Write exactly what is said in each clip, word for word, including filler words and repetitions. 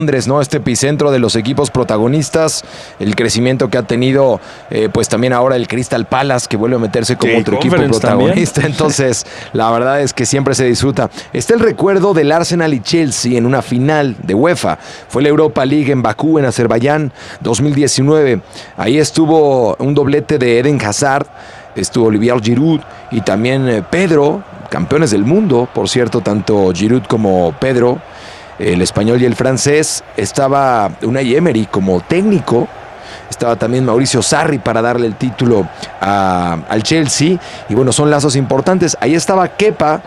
Londres, ¿no? Este epicentro de los equipos protagonistas, el crecimiento que ha tenido, eh, pues también ahora el Crystal Palace, que vuelve a meterse como sí, otro equipo protagonista. También. Entonces, la verdad es que siempre se disfruta. Está el recuerdo del Arsenal y Chelsea en una final de UEFA. Fue la Europa League en Bakú, en Azerbaiyán, dos mil diecinueve. Ahí estuvo un doblete de Eden Hazard, estuvo Olivier Giroud y también eh, Pedro, campeones del mundo, por cierto, tanto Giroud como Pedro, el español y el francés. Estaba Unai Emery como técnico, estaba también Mauricio Sarri para darle el título a, al Chelsea, y bueno, son lazos importantes. Ahí estaba Kepa,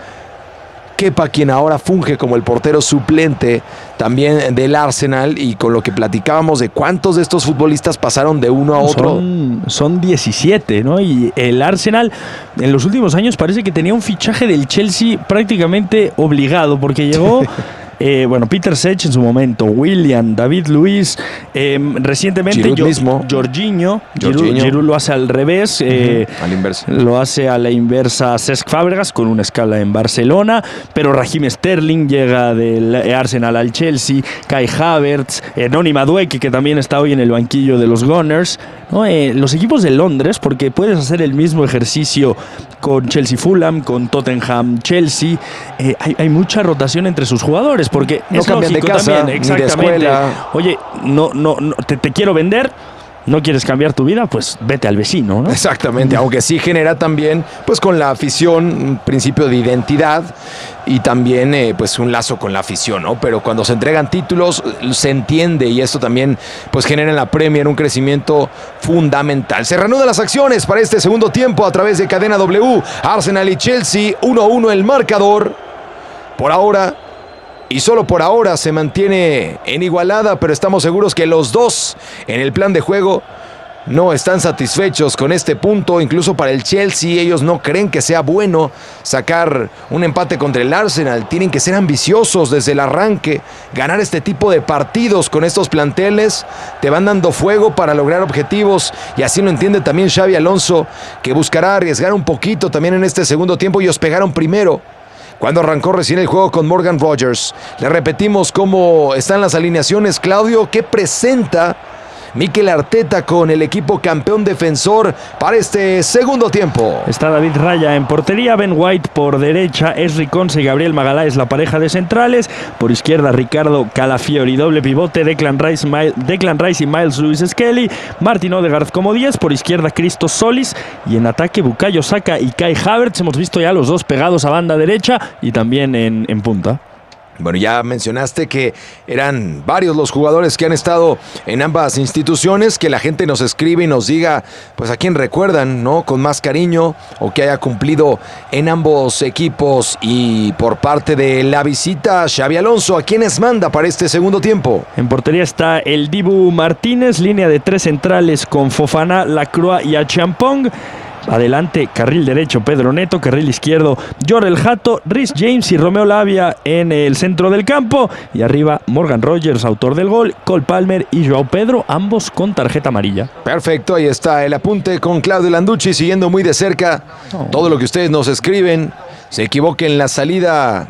Kepa quien ahora funge como el portero suplente también del Arsenal, y con lo que platicábamos de cuántos de estos futbolistas pasaron de uno a otro. Son, son diecisiete, ¿no? Y el Arsenal en los últimos años parece que tenía un fichaje del Chelsea prácticamente obligado, porque llegó... Eh, bueno, Peter Cech en su momento, Willian, David Luiz, eh, recientemente Giroud yo, mismo. Jorginho, Jorginho. Giroud, Giroud lo hace al revés, eh, uh-huh. a la inversa. Lo hace a la inversa Cesc Fábregas con una escala en Barcelona, pero Raheem Sterling llega del Arsenal al Chelsea, Kai Havertz, eh, Noni Madueke, que también está hoy en el banquillo de los Gunners, ¿no? Eh, los equipos de Londres, porque puedes hacer el mismo ejercicio con Chelsea Fulham, con Tottenham Chelsea, eh, hay, hay mucha rotación entre sus jugadores, porque no es cambian lógico de casa, también, exactamente. Ni de escuela. Oye, no, no, no te, te quiero vender, no quieres cambiar tu vida, pues vete al vecino, ¿no? Exactamente, aunque sí genera también, pues con la afición, un principio de identidad y también eh, pues un lazo con la afición, ¿no? Pero cuando se entregan títulos se entiende, y esto también pues genera en la Premier un crecimiento fundamental. Se reanudan las acciones para este segundo tiempo a través de Cadena W. Arsenal y Chelsea, uno a uno el marcador. Por ahora, y solo por ahora, se mantiene en igualada, pero estamos seguros que los dos en el plan de juego no están satisfechos con este punto. Incluso para el Chelsea, ellos no creen que sea bueno sacar un empate contra el Arsenal. Tienen que ser ambiciosos desde el arranque. Ganar este tipo de partidos con estos planteles te van dando fuego para lograr objetivos, y así lo entiende también Xabi Alonso, que buscará arriesgar un poquito también en este segundo tiempo. Ellos pegaron primero cuando arrancó recién el juego con Morgan Rogers. Le repetimos cómo están las alineaciones, Claudio. ¿Qué presenta Mikel Arteta con el equipo campeón defensor para este segundo tiempo? Está David Raya en portería, Ben White por derecha, Esri Conce y Gabriel Magalhães la pareja de centrales, por izquierda Ricardo Calafiori, doble pivote, Declan Rice, Miles, Declan Rice y Miles Lewis Skelly, Martin Odegaard como diez, por izquierda Christos Solis, y en ataque Bukayo Saka y Kai Havertz. Hemos visto ya los dos pegados a banda derecha y también en, en punta. Bueno, ya mencionaste que eran varios los jugadores que han estado en ambas instituciones, que la gente nos escribe y nos diga pues a quién recuerdan, ¿no? Con más cariño, o que haya cumplido en ambos equipos. Y por parte de la visita, Xabi Alonso, ¿a quiénes manda para este segundo tiempo? En portería está el Dibu Martínez, línea de tres centrales con Fofana, Lacroix y Achampong. Adelante, carril derecho Pedro Neto, carril izquierdo Jorel Hato, Reece James y Romeo Lavia en el centro del campo, y arriba Morgan Rogers, autor del gol, Cole Palmer y Joao Pedro, ambos con tarjeta amarilla. Perfecto, ahí está el apunte con Claudio Landucci, siguiendo muy de cerca oh. todo lo que ustedes nos escriben. Se equivoca en la salida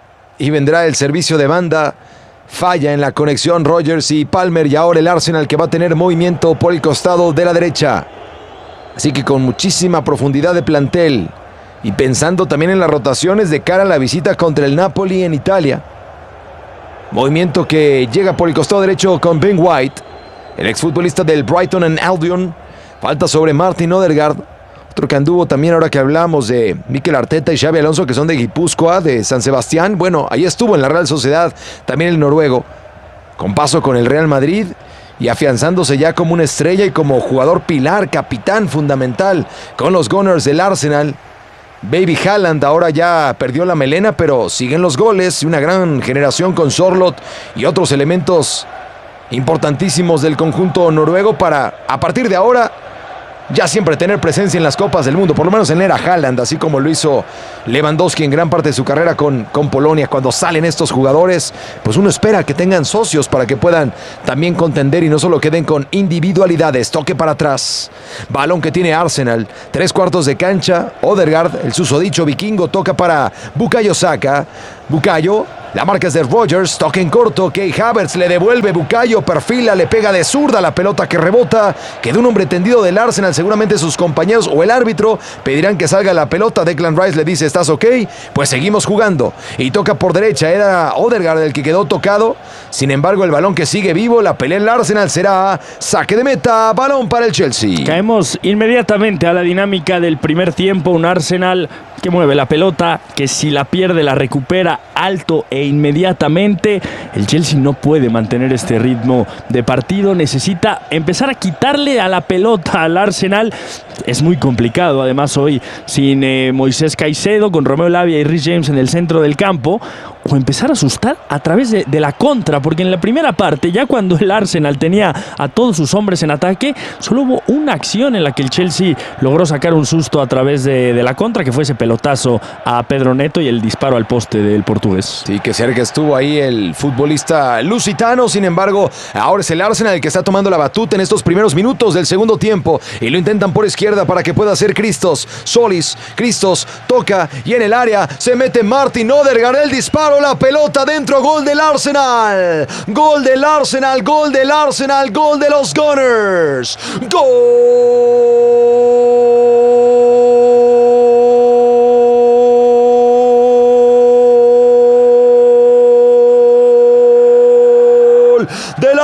y vendrá el servicio de banda. Falla en la conexión Rogers y Palmer, y ahora el Arsenal que va a tener movimiento por el costado de la derecha. Así que con muchísima profundidad de plantel, y pensando también en las rotaciones de cara a la visita contra el Napoli en Italia. Movimiento que llega por el costado derecho con Ben White, el exfutbolista del Brighton and Albion. Falta sobre Martin Odegaard, otro que anduvo también, ahora que hablamos de Mikel Arteta y Xabi Alonso, que son de Guipúzcoa, de San Sebastián. Bueno, ahí estuvo en la Real Sociedad también el noruego, con paso con el Real Madrid, y afianzándose ya como una estrella y como jugador pilar, capitán fundamental con los Gunners del Arsenal. Baby Haaland ahora ya perdió la melena, pero siguen los goles y una gran generación con Sorloth y otros elementos importantísimos del conjunto noruego para, a partir de ahora, ya siempre tener presencia en las Copas del Mundo, por lo menos en la era Haaland, así como lo hizo Lewandowski en gran parte de su carrera con, con Polonia. Cuando salen estos jugadores, pues uno espera que tengan socios para que puedan también contender y no solo queden con individualidades. Toque para atrás, balón que tiene Arsenal, tres cuartos de cancha. Odegaard, el susodicho vikingo, toca para Bukayo Saka. Bukayo La marca es de Rodgers, toque en corto, Kai Havertz le devuelve, Bukayo perfila, le pega de zurda la pelota que rebota, quedó un hombre tendido del Arsenal, seguramente sus compañeros o el árbitro pedirán que salga la pelota, Declan Rice le dice ¿estás ok? Pues seguimos jugando, y toca por derecha, era Odegaard el que quedó tocado, sin embargo el balón que sigue vivo, la pelea en el Arsenal será saque de meta, balón para el Chelsea. Caemos inmediatamente a la dinámica del primer tiempo, un Arsenal que mueve la pelota, que si la pierde la recupera alto e inmediatamente. El Chelsea no puede mantener este ritmo de partido, necesita empezar a quitarle a la pelota al Arsenal. Es muy complicado, además hoy sin eh, Moisés Caicedo, con Romeo Lavia y Reece James en el centro del campo, o empezar a asustar a través de, de la contra, porque en la primera parte, ya cuando el Arsenal tenía a todos sus hombres en ataque, solo hubo una acción en la que el Chelsea logró sacar un susto a través de, de la contra, que fue ese pelotazo a Pedro Neto y el disparo al poste del portugués. Sí, que cerca estuvo ahí el futbolista lusitano, sin embargo, ahora es el Arsenal el que está tomando la batuta en estos primeros minutos del segundo tiempo, y lo intentan por izquierda para que pueda hacer Christos, Solis, Christos, toca, y en el área se mete Martin Odegaard, el disparo, la pelota dentro, gol del Arsenal, gol del Arsenal, gol del Arsenal, gol de los Gunners, gol del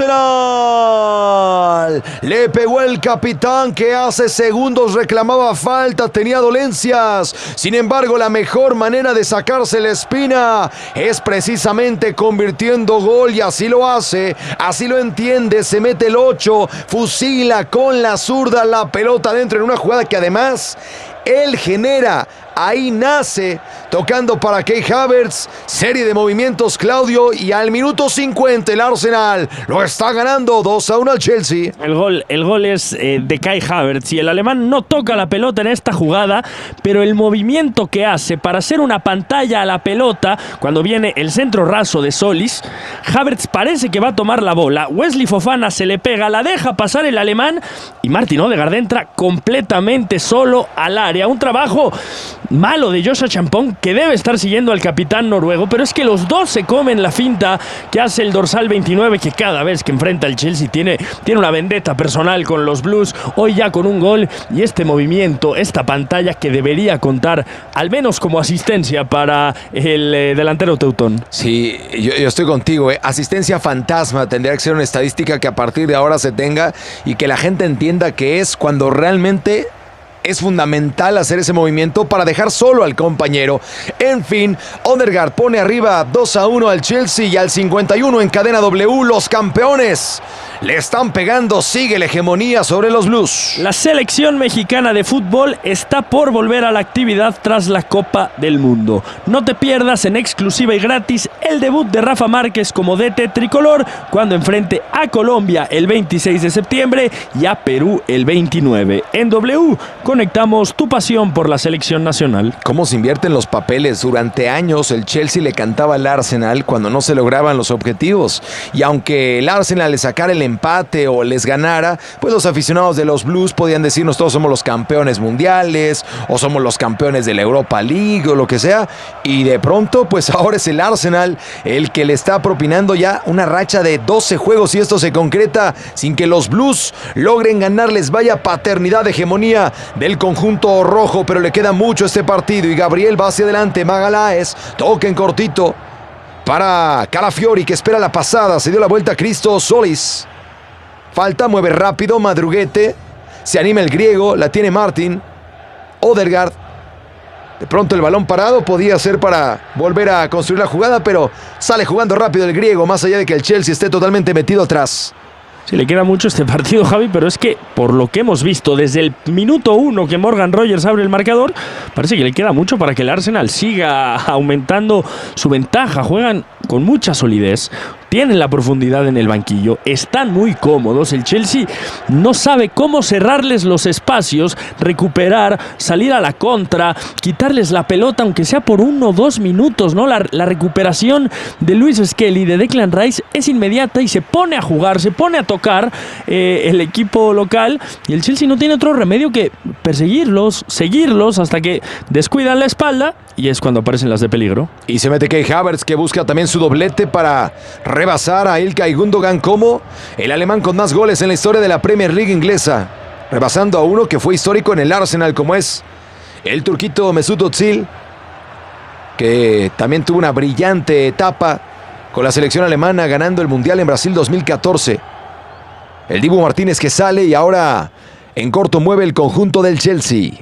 Arsenal. Le pegó el capitán que hace segundos reclamaba falta, tenía dolencias. Sin embargo, la mejor manera de sacarse la espina es precisamente convirtiendo gol, y así lo hace, así lo entiende. Se mete el ocho, fusila con la zurda la pelota dentro en una jugada que además él genera. Ahí nace, tocando para Kai Havertz, serie de movimientos, Claudio, y al minuto cincuenta el Arsenal lo está ganando dos a uno al Chelsea. El gol, el gol es eh, de Kai Havertz, y el alemán no toca la pelota en esta jugada, pero el movimiento que hace para hacer una pantalla a la pelota, cuando viene el centro raso de Solis, Havertz parece que va a tomar la bola, Wesley Fofana se le pega, la deja pasar el alemán, y Martin Odegaard entra completamente solo al área. Un trabajo malo de Joshua Champong, que debe estar siguiendo al capitán noruego, pero es que los dos se comen la finta que hace el dorsal veintinueve, que cada vez que enfrenta al Chelsea tiene, tiene una vendetta personal con los Blues, hoy ya con un gol, y este movimiento, esta pantalla que debería contar al menos como asistencia para el eh, delantero teutón. Sí, yo, yo estoy contigo, ¿eh? Asistencia fantasma tendría que ser una estadística que a partir de ahora se tenga, y que la gente entienda que es cuando realmente es fundamental hacer ese movimiento para dejar solo al compañero. En fin, Odegaard pone arriba dos a uno al Chelsea, y al cincuenta y uno en cadena W los campeones le están pegando, sigue la hegemonía sobre los Blues. La selección mexicana de fútbol está por volver a la actividad tras la Copa del Mundo. No te pierdas en exclusiva y gratis el debut de Rafa Márquez como D T tricolor cuando enfrente a Colombia el veintiséis de septiembre y a Perú el veintinueve. En W conectamos tu pasión por la selección nacional. ¿Cómo se invierten los papeles? Durante años el Chelsea le cantaba al Arsenal cuando no se lograban los objetivos, y aunque el Arsenal le sacara el empate o les ganara, pues los aficionados de los Blues podían decirnos todos somos los campeones mundiales o somos los campeones de la Europa League o lo que sea, y de pronto pues ahora es el Arsenal el que le está propinando ya una racha de doce juegos, y esto se concreta sin que los Blues logren ganarles. Vaya paternidad de hegemonía del conjunto rojo, pero le queda mucho este partido, y Gabriel va hacia adelante, Magaláes toca en cortito para Calafiori, que espera la pasada, se dio la vuelta a Cristo Solis. Falta, mueve rápido, Madruguete, se anima el griego, la tiene Martin Odegaard. De pronto el balón parado podía ser para volver a construir la jugada, pero sale jugando rápido el griego, más allá de que el Chelsea esté totalmente metido atrás. Sí, le queda mucho este partido, Javi, pero es que por lo que hemos visto desde el minuto uno que Morgan Rogers abre el marcador, parece que le queda mucho para que el Arsenal siga aumentando su ventaja. Juegan con mucha solidez, tienen la profundidad en el banquillo, están muy cómodos. El Chelsea no sabe cómo cerrarles los espacios, recuperar, salir a la contra, quitarles la pelota, aunque sea por uno o dos minutos, ¿no? La, la recuperación de Luis Skelly, de Declan Rice, es inmediata y se pone a jugar, se pone a tocar eh, el equipo local, y el Chelsea no tiene otro remedio que perseguirlos, seguirlos hasta que descuidan la espalda, y es cuando aparecen las de peligro. Y se mete Kai Havertz, que busca también su doblete para rebasar a Ilkay Gundogan como el alemán con más goles en la historia de la Premier League inglesa, rebasando a uno que fue histórico en el Arsenal, como es el turquito Mesut Özil, que también tuvo una brillante etapa con la selección alemana, ganando el Mundial en Brasil dos mil catorce. El Dibu Martínez, que sale y ahora en corto mueve el conjunto del Chelsea.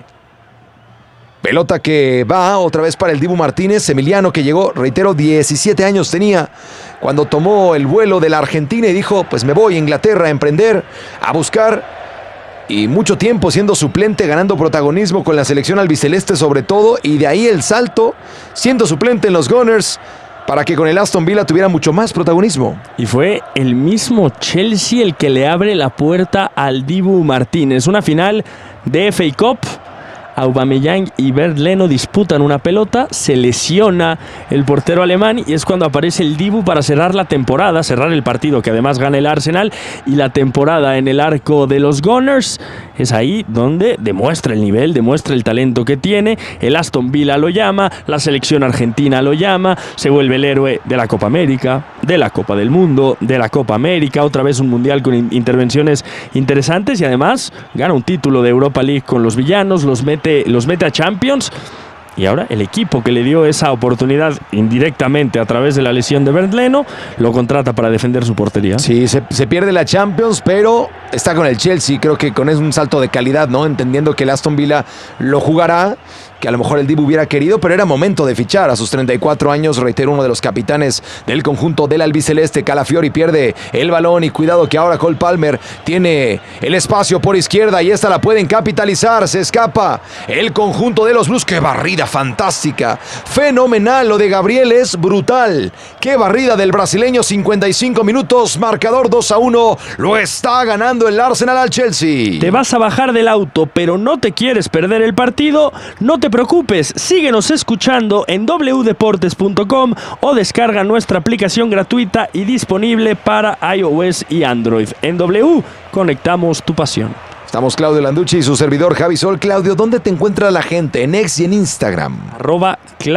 Pelota que va otra vez para el Dibu Martínez. Emiliano, que llegó, reitero, diecisiete años tenía cuando tomó el vuelo de la Argentina y dijo, pues me voy a Inglaterra a emprender, a buscar. Y mucho tiempo siendo suplente, ganando protagonismo con la selección albiceleste sobre todo, y de ahí el salto, siendo suplente en los Gunners, para que con el Aston Villa tuviera mucho más protagonismo. Y fue el mismo Chelsea el que le abre la puerta al Dibu Martínez. Una final de F A Cup. Aubameyang y Bernd Leno disputan una pelota, se lesiona el portero alemán y es cuando aparece el Dibu para cerrar la temporada, cerrar el partido, que además gana el Arsenal, y la temporada en el arco de los Gunners. Es ahí donde demuestra el nivel, demuestra el talento que tiene. El Aston Villa lo llama, la selección argentina lo llama, se vuelve el héroe de la Copa América, de la Copa del Mundo, de la Copa América, otra vez un mundial con intervenciones interesantes, y además gana un título de Europa League con los villanos, los mete los mete a Champions, y ahora el equipo que le dio esa oportunidad indirectamente a través de la lesión de Bernd Leno lo contrata para defender su portería. Sí, se, se pierde la Champions, pero está con el Chelsea. Creo que con un salto de calidad, ¿no? Entendiendo que el Aston Villa lo jugará, que a lo mejor el Dibu hubiera querido, pero era momento de fichar. A sus treinta y cuatro años, reitero, uno de los capitanes del conjunto del albiceleste. Calafiori pierde el balón y cuidado que ahora Cole Palmer tiene el espacio por izquierda y esta la pueden capitalizar. Se escapa el conjunto de los Blues. ¡Qué barrida fantástica! Fenomenal, lo de Gabriel es brutal. ¡Qué barrida del brasileño! cincuenta y cinco minutos, marcador dos a uno. Lo está ganando el Arsenal al Chelsea. Te vas a bajar del auto, pero no te quieres perder el partido. No te preocupes, síguenos escuchando en doble u deportes punto com o descarga nuestra aplicación gratuita y disponible para iOS y Android. En W, conectamos tu pasión. Estamos Claudio Landucci y su servidor Javi Sol. Claudio, ¿dónde te encuentra la gente? En X y en Instagram. Arroba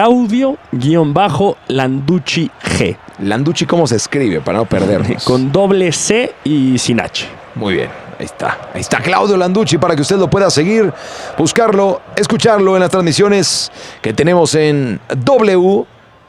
Claudio-Landucci G. Landucci, ¿cómo se escribe? Para no perdernos. Con doble C y sin H. Muy bien. Ahí está, ahí está Claudio Landucci para que usted lo pueda seguir, buscarlo, escucharlo en las transmisiones que tenemos en W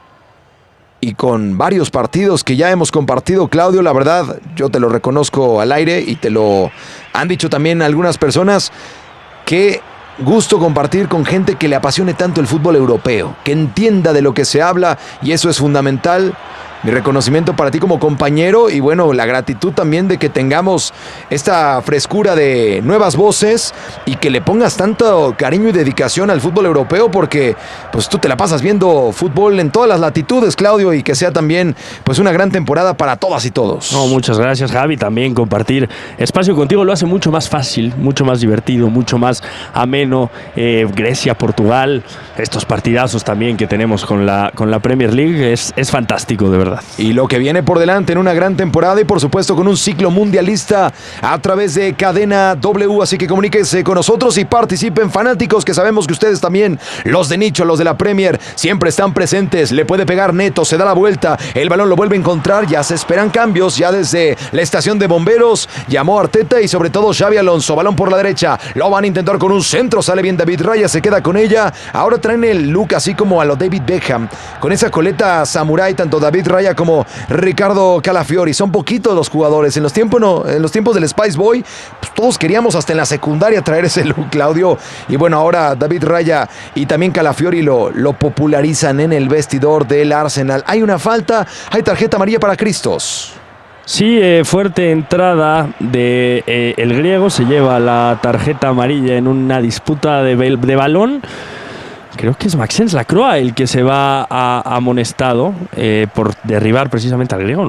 y con varios partidos que ya hemos compartido. Claudio, la verdad, yo te lo reconozco al aire y te lo han dicho también algunas personas, que gusto compartir con gente que le apasione tanto el fútbol europeo, que entienda de lo que se habla, y eso es fundamental. Mi reconocimiento para ti como compañero y bueno, la gratitud también de que tengamos esta frescura de nuevas voces y que le pongas tanto cariño y dedicación al fútbol europeo, porque pues tú te la pasas viendo fútbol en todas las latitudes, Claudio, y que sea también pues una gran temporada para todas y todos. No, muchas gracias, Javi. También compartir espacio contigo lo hace mucho más fácil, mucho más divertido, mucho más ameno. Eh, Grecia, Portugal, estos partidazos también que tenemos con la, con la Premier League, es, es fantástico, de verdad. Y lo que viene por delante en una gran temporada y por supuesto con un ciclo mundialista a través de Cadena W, así que comuníquese con nosotros y participen, fanáticos, que sabemos que ustedes también, los de nicho, los de la Premier, siempre están presentes. Le puede pegar Neto, se da la vuelta, el balón lo vuelve a encontrar, ya se esperan cambios, ya desde la estación de bomberos llamó Arteta y sobre todo Xabi Alonso, balón por la derecha, lo van a intentar con un centro, sale bien David Raya, se queda con ella, ahora traen el look así como a lo David Beckham, con esa coleta samurái, tanto David Raya como Ricardo Calafiori. Son poquitos los jugadores. En los tiempos, no, en los tiempos del Spice Boy, pues todos queríamos hasta en la secundaria traer ese look, Claudio. Y bueno, ahora David Raya y también Calafiori lo, lo popularizan en el vestidor del Arsenal. Hay una falta, hay tarjeta amarilla para Cristos. Sí, eh, fuerte entrada de eh, el griego, se lleva la tarjeta amarilla en una disputa de, de balón. Creo que es Maxence Lacroix el que se va a, amonestado eh, por derribar precisamente al griego.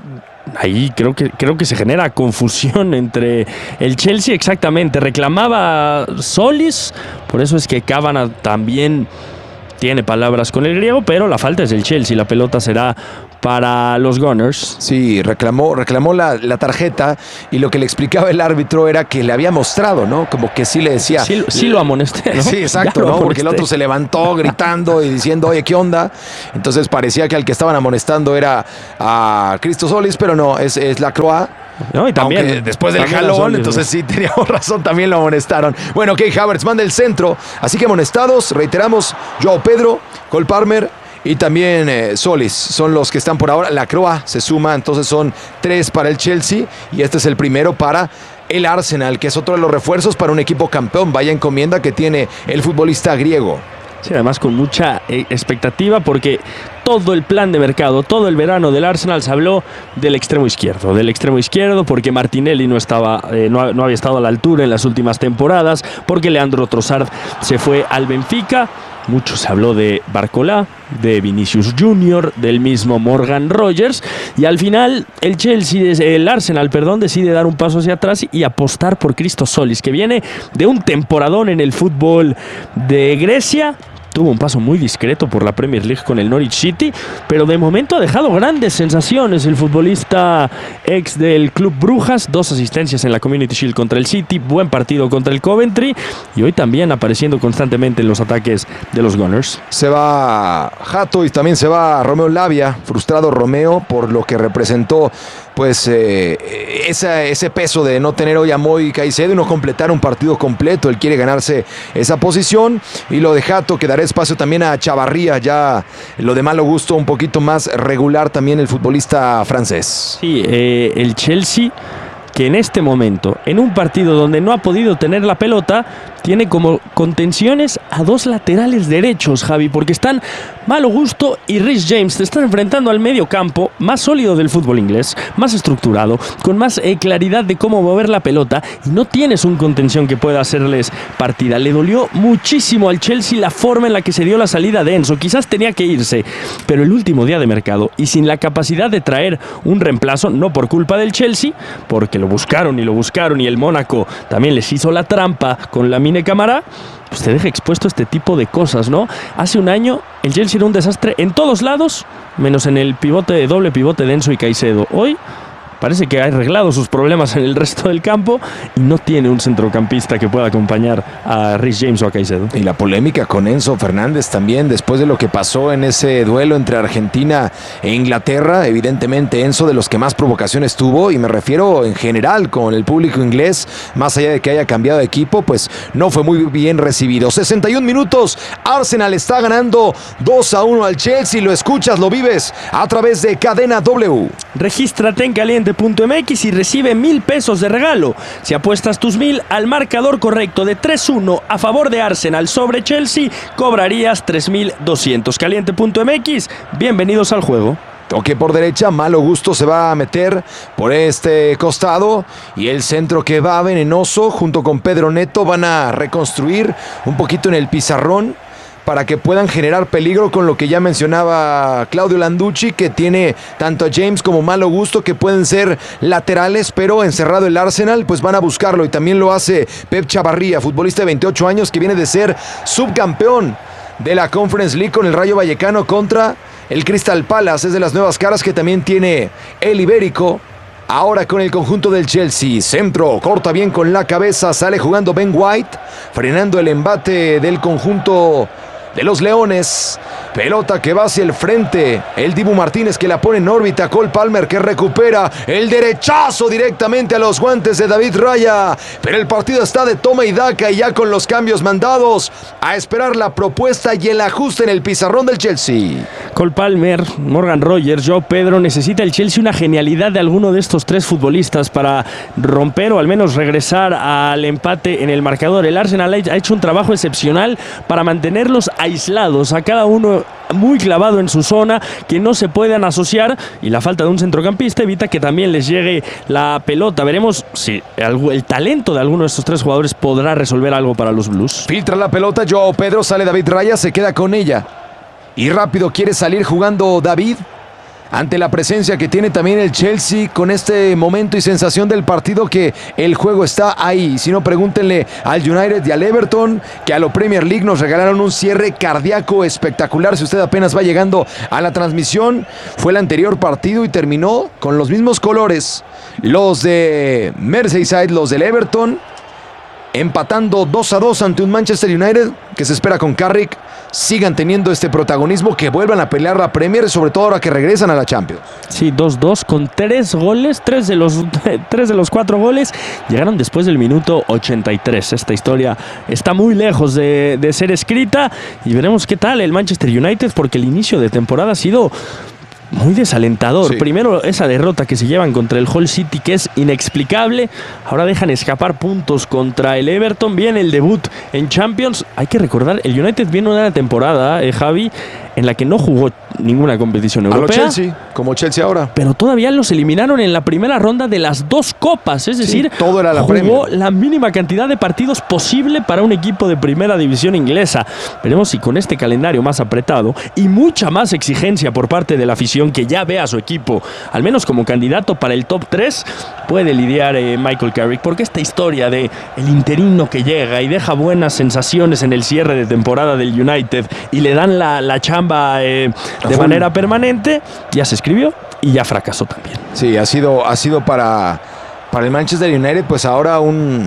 Ahí creo que, creo que se genera confusión entre el Chelsea, exactamente. Reclamaba Solis, por eso es que Cábana también tiene palabras con el griego, pero la falta es del Chelsea. La pelota será para los Gunners. Sí, reclamó, reclamó la, la tarjeta y lo que le explicaba el árbitro era que le había mostrado, ¿no? Como que sí le decía. Sí, sí lo amonesté, ¿no? Sí, exacto, ¿no? Porque el otro se levantó gritando y diciendo, oye, ¿qué onda? Entonces parecía que al que estaban amonestando era a Christo Solis, pero no, es, es Lacroix. No, y también. Aunque después del también jalón, Solis, entonces ¿no? sí teníamos razón, también lo amonestaron. Bueno, Kai Havertz manda el centro, así que amonestados, reiteramos, Joao Pedro, Cole Palmer y también eh, Solis son los que están por ahora. Lacroix se suma, entonces son tres para el Chelsea y este es el primero para el Arsenal, que es otro de los refuerzos para un equipo campeón. Vaya encomienda que tiene el futbolista griego. Sí, además con mucha eh, expectativa porque todo el plan de mercado, todo el verano del Arsenal se habló del extremo izquierdo, del extremo izquierdo porque Martinelli no estaba, eh, no, no había estado a la altura en las últimas temporadas, porque Leandro Trossard se fue al Benfica. Mucho se habló de Barcola, de Vinicius Junior, del mismo Morgan Rogers, y al final el Chelsea, el Arsenal, perdón, decide dar un paso hacia atrás y apostar por Christo Solis, que viene de un temporadón en el fútbol de Grecia. Tuvo un paso muy discreto por la Premier League con el Norwich City, pero de momento ha dejado grandes sensaciones el futbolista ex del Club Brujas, dos asistencias en la Community Shield contra el City, buen partido contra el Coventry y hoy también apareciendo constantemente en los ataques de los Gunners. Se va Hato y también se va Romeo Lavia, frustrado Romeo por lo que representó pues eh, esa, ese peso de no tener hoy a Moi Caicedo y no completar un partido completo. Él quiere ganarse esa posición y lo de Hato, que dará espacio también a Chavarría, ya lo de malo gusto un poquito más regular también el futbolista francés. Sí, eh, el Chelsea, que en este momento, en un partido donde no ha podido tener la pelota, tiene como contenciones a dos laterales derechos, Javi, porque están Malo Gusto y Reece James. Te están enfrentando al medio campo más sólido del fútbol inglés, más estructurado, con más eh, claridad de cómo mover la pelota, y no tienes un contención que pueda hacerles partida. Le dolió muchísimo al Chelsea la forma en la que se dio la salida de Enzo. Quizás tenía que irse, pero el último día de mercado y sin la capacidad de traer un reemplazo, no por culpa del Chelsea, porque lo buscaron y lo buscaron y el Mónaco también les hizo la trampa con la Mine Camara, pues te deja expuesto a este tipo de cosas, ¿no? Hace un año el Chelsea era un desastre en todos lados, menos en el pivote, doble pivote de Enzo y Caicedo. Hoy parece que ha arreglado sus problemas en el resto del campo y no tiene un centrocampista que pueda acompañar a Reece James o a Caicedo. Y la polémica con Enzo Fernández también, después de lo que pasó en ese duelo entre Argentina e Inglaterra. Evidentemente Enzo de los que más provocaciones tuvo, y me refiero en general con el público inglés, más allá de que haya cambiado de equipo, pues no fue muy bien recibido. sesenta y un minutos, Arsenal está ganando dos a uno al Chelsea. Lo escuchas, lo vives a través de Cadena W. Regístrate en caliente punto m x y recibe mil pesos de regalo si apuestas tus mil al marcador correcto de tres uno a favor de Arsenal sobre Chelsea. Cobrarías tres mil doscientos. caliente punto m x, bienvenidos al juego. Toque por derecha, Malo Gusto se va a meter por este costado y el centro que va venenoso junto con Pedro Neto van a reconstruir un poquito en el pizarrón para que puedan generar peligro con lo que ya mencionaba Claudio Landucci, que tiene tanto a James como Malo Gusto que pueden ser laterales, pero encerrado el Arsenal, pues van a buscarlo, y también lo hace Pep Chavarría, futbolista de veintiocho años que viene de ser subcampeón de la Conference League con el Rayo Vallecano contra el Crystal Palace. Es de las nuevas caras que también tiene el ibérico. Ahora con el conjunto del Chelsea, centro, corta bien con la cabeza, sale jugando Ben White, frenando el embate del conjunto de los Leones. Pelota que va hacia el frente, el Dibu Martínez que la pone en órbita, Cole Palmer que recupera el derechazo directamente a los guantes de David Raya, pero el partido está de toma y daca, y ya con los cambios mandados a esperar la propuesta y el ajuste en el pizarrón del Chelsea. Cole Palmer, Morgan Rogers, Joao Pedro. Necesita el Chelsea una genialidad de alguno de estos tres futbolistas para romper o al menos regresar al empate en el marcador. El Arsenal ha hecho un trabajo excepcional para mantenerlos aislados, a cada uno muy clavado en su zona, que no se puedan asociar, y la falta de un centrocampista evita que también les llegue la pelota. Veremos si el, el talento de alguno de estos tres jugadores podrá resolver algo para los Blues. Filtra la pelota, Joao Pedro, sale David Raya, se queda con ella y rápido quiere salir jugando David. ante la presencia que tiene también el Chelsea con este momento y sensación del partido que el juego está ahí. Si no, pregúntenle al United y al Everton, que a la Premier League nos regalaron un cierre cardíaco espectacular. Si usted apenas va llegando a la transmisión, fue el anterior partido y terminó con los mismos colores. Los de Merseyside, los del Everton, empatando dos a dos ante un Manchester United que se espera con Carrick sigan teniendo este protagonismo, que vuelvan a pelear la Premier, sobre todo ahora que regresan a la Champions. Sí, dos dos con tres goles, tres de los, tres de los cuatro goles llegaron después del minuto ochenta y tres. Esta historia está muy lejos de, de ser escrita y veremos qué tal el Manchester United, porque el inicio de temporada ha sido muy desalentador. Sí. Primero esa derrota que se llevan contra el Hull City, que es inexplicable. Ahora dejan escapar puntos contra el Everton. Viene el debut en Champions. Hay que recordar, el United viene una temporada, eh, Javi, en la que no jugó ninguna competición europea. A lo Chelsea, como Chelsea ahora. Pero todavía los eliminaron en la primera ronda de las dos copas. Es decir, sí, todo era la jugó Premier. La mínima cantidad de partidos posible para un equipo de primera división inglesa. Veremos si con este calendario más apretado y mucha más exigencia por parte de la afición, que ya ve a su equipo, al menos como candidato para el top tres, puede lidiar eh, Michael Carrick, porque esta historia de el interino que llega y deja buenas sensaciones en el cierre de temporada del United y le dan la, la chamba eh, de manera permanente, ya se escribió y ya fracasó también. Sí, ha sido, ha sido para, para el Manchester United pues ahora un...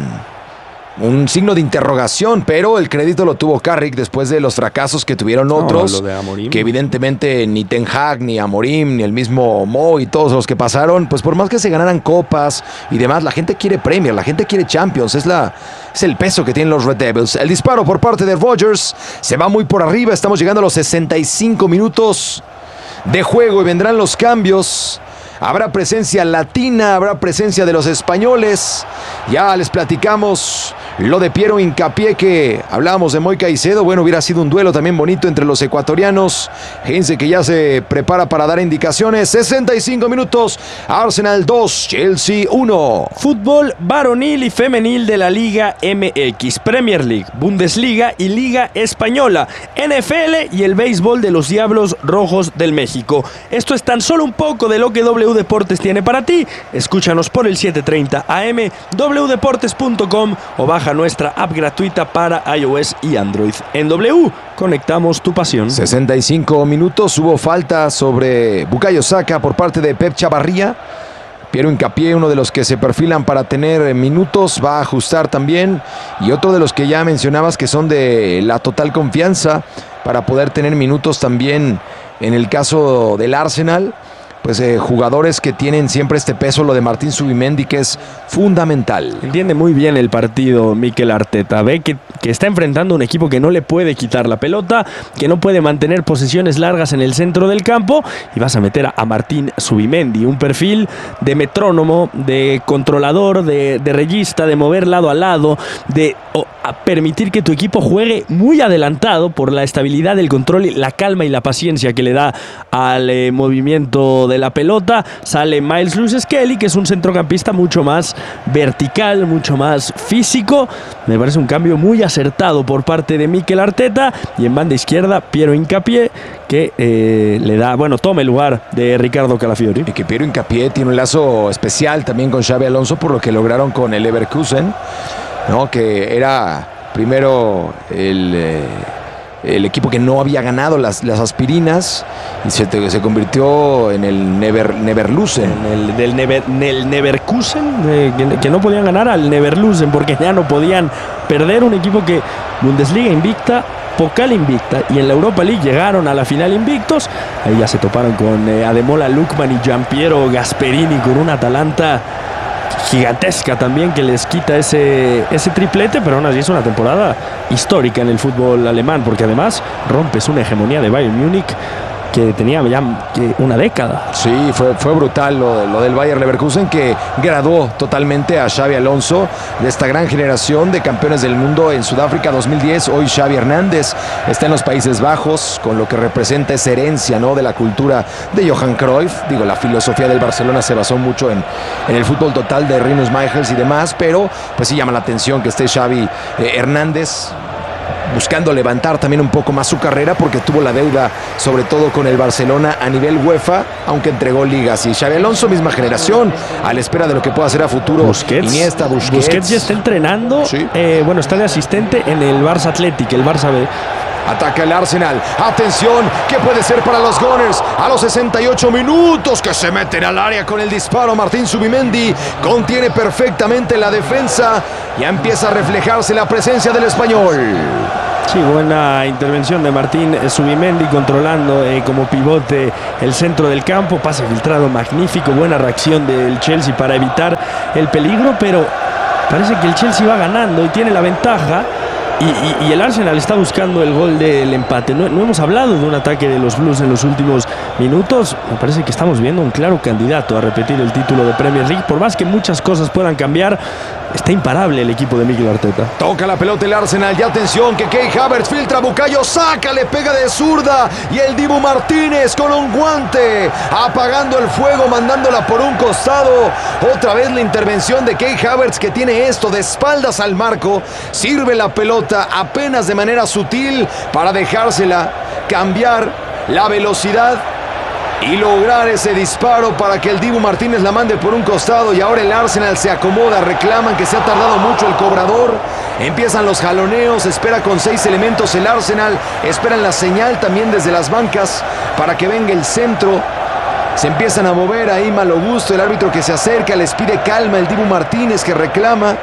un signo de interrogación, pero el crédito lo tuvo Carrick después de los fracasos que tuvieron otros, no, lo de Amorim, que evidentemente ni Ten Hag, ni Amorim, ni el mismo Mo y todos los que pasaron, pues por más que se ganaran copas y demás, la gente quiere Premier, la gente quiere Champions, es, la, es el peso que tienen los Red Devils. El disparo por parte de Rodgers se va muy por arriba, estamos llegando a los sesenta y cinco minutos de juego y vendrán los cambios. Habrá presencia latina, habrá presencia de los españoles. Ya les platicamos lo de Piero Hincapié, que hablábamos de Moi Caicedo. Bueno, hubiera sido un duelo también bonito entre los ecuatorianos. Fíjense que ya se prepara para dar indicaciones. sesenta y cinco minutos, Arsenal dos, Chelsea uno. Fútbol varonil y femenil de la Liga M X, Premier League, Bundesliga y Liga Española, N F L y el béisbol de los Diablos Rojos del México. Esto es tan solo un poco de lo que W Deportes tiene para ti. Escúchanos por el setecientos treinta A M, w deportes punto com o baja nuestra app gratuita para iOS y Android. En W, conectamos tu pasión. sesenta y cinco minutos, hubo falta sobre Bukayo Saka por parte de Pep Chavarría. Piero Hincapié, uno de los que se perfilan para tener minutos, va a ajustar también. Y otro de los que ya mencionabas que son de la total confianza para poder tener minutos también en el caso del Arsenal. Pues eh, jugadores que tienen siempre este peso, lo de Martín Zubimendi, que es fundamental. Entiende muy bien el partido Mikel Arteta. Ve que, que está enfrentando un equipo que no le puede quitar la pelota, que no puede mantener posesiones largas en el centro del campo, y vas a meter a, a Martín Zubimendi, un perfil de metrónomo, de controlador, de, de regista, de mover lado a lado, de oh, a permitir que tu equipo juegue muy adelantado por la estabilidad del control, la calma y la paciencia que le da al eh, movimiento de de la pelota. Sale Miles Lewis-Skelly, que es un centrocampista mucho más vertical, mucho más físico. Me parece un cambio muy acertado por parte de Mikel Arteta. Y en banda izquierda, Piero Hincapié, que eh, le da, bueno, toma el lugar de Ricardo Calafiori. Y que Piero Hincapié tiene un lazo especial también con Xabi Alonso por lo que lograron con el Leverkusen, ¿no? Que era primero el... Eh, el equipo que no había ganado las, las aspirinas y se, se convirtió en el Never, Neverlusen. En el, del Never, el Neverkusen, eh, que, que no podían ganar al Neverlusen porque ya no podían perder. Un equipo que Bundesliga invicta, Pokal invicta, y en la Europa League llegaron a la final invictos. Ahí ya se toparon con eh, Ademola Lookman y Giampiero Gasperini, con una Atalanta gigantesca también que les quita ese, ese triplete, pero aún así es una temporada histórica en el fútbol alemán, porque además rompes una hegemonía de Bayern Múnich que tenía ya una década. Sí, fue, fue brutal lo, lo del Bayer Leverkusen, que graduó totalmente a Xabi Alonso de esta gran generación de campeones del mundo en Sudáfrica dos mil diez. Hoy Xavi Hernández está en los Países Bajos, con lo que representa esa herencia, ¿no?, de la cultura de Johan Cruyff. Digo, la filosofía del Barcelona se basó mucho en, en el fútbol total de Rinus Michels y demás, pero pues sí llama la atención que esté Xavi eh, Hernández buscando levantar también un poco más su carrera porque tuvo la deuda sobre todo con el Barcelona a nivel UEFA, aunque entregó ligas. Y Xabi Alonso, misma generación, a la espera de lo que pueda hacer a futuro. Busquets, Iniesta, Busquets. Busquets ya está entrenando, sí. eh, bueno, está de asistente en el Barça Athletic, el Barça B. Ataca el Arsenal. Atención, ¿qué puede ser para los Gunners? A los sesenta y ocho minutos que se meten al área con el disparo. Martín Zubimendi contiene perfectamente la defensa. Ya empieza a reflejarse la presencia del español. Sí, buena intervención de Martín Zubimendi controlando eh, como pivote el centro del campo. Pase filtrado magnífico. Buena reacción del Chelsea para evitar el peligro, pero parece que el Chelsea va ganando y tiene la ventaja. Y, y, y el Arsenal está buscando el gol del empate. No, no hemos hablado de un ataque de los Blues en los últimos minutos. Me parece que estamos viendo un claro candidato a repetir el título de Premier League. Por más que muchas cosas puedan cambiar, está imparable el equipo de Mikel Arteta. Toca la pelota el Arsenal. Y atención que Kai Havertz filtra. Bukayo Saka le pega de zurda. Y el Dibu Martínez con un guante apagando el fuego, mandándola por un costado. Otra vez la intervención de Kai Havertz, que tiene esto de espaldas al marco. Sirve la pelota apenas de manera sutil para dejársela, cambiar la velocidad y lograr ese disparo para que el Dibu Martínez la mande por un costado. Y ahora el Arsenal se acomoda, reclaman que se ha tardado mucho el cobrador. Empiezan los jaloneos, espera con seis elementos el Arsenal, esperan la señal también desde las bancas para que venga el centro. Se empiezan a mover ahí, malo gusto, el árbitro que se acerca, les pide calma, el Dibu Martínez que reclama.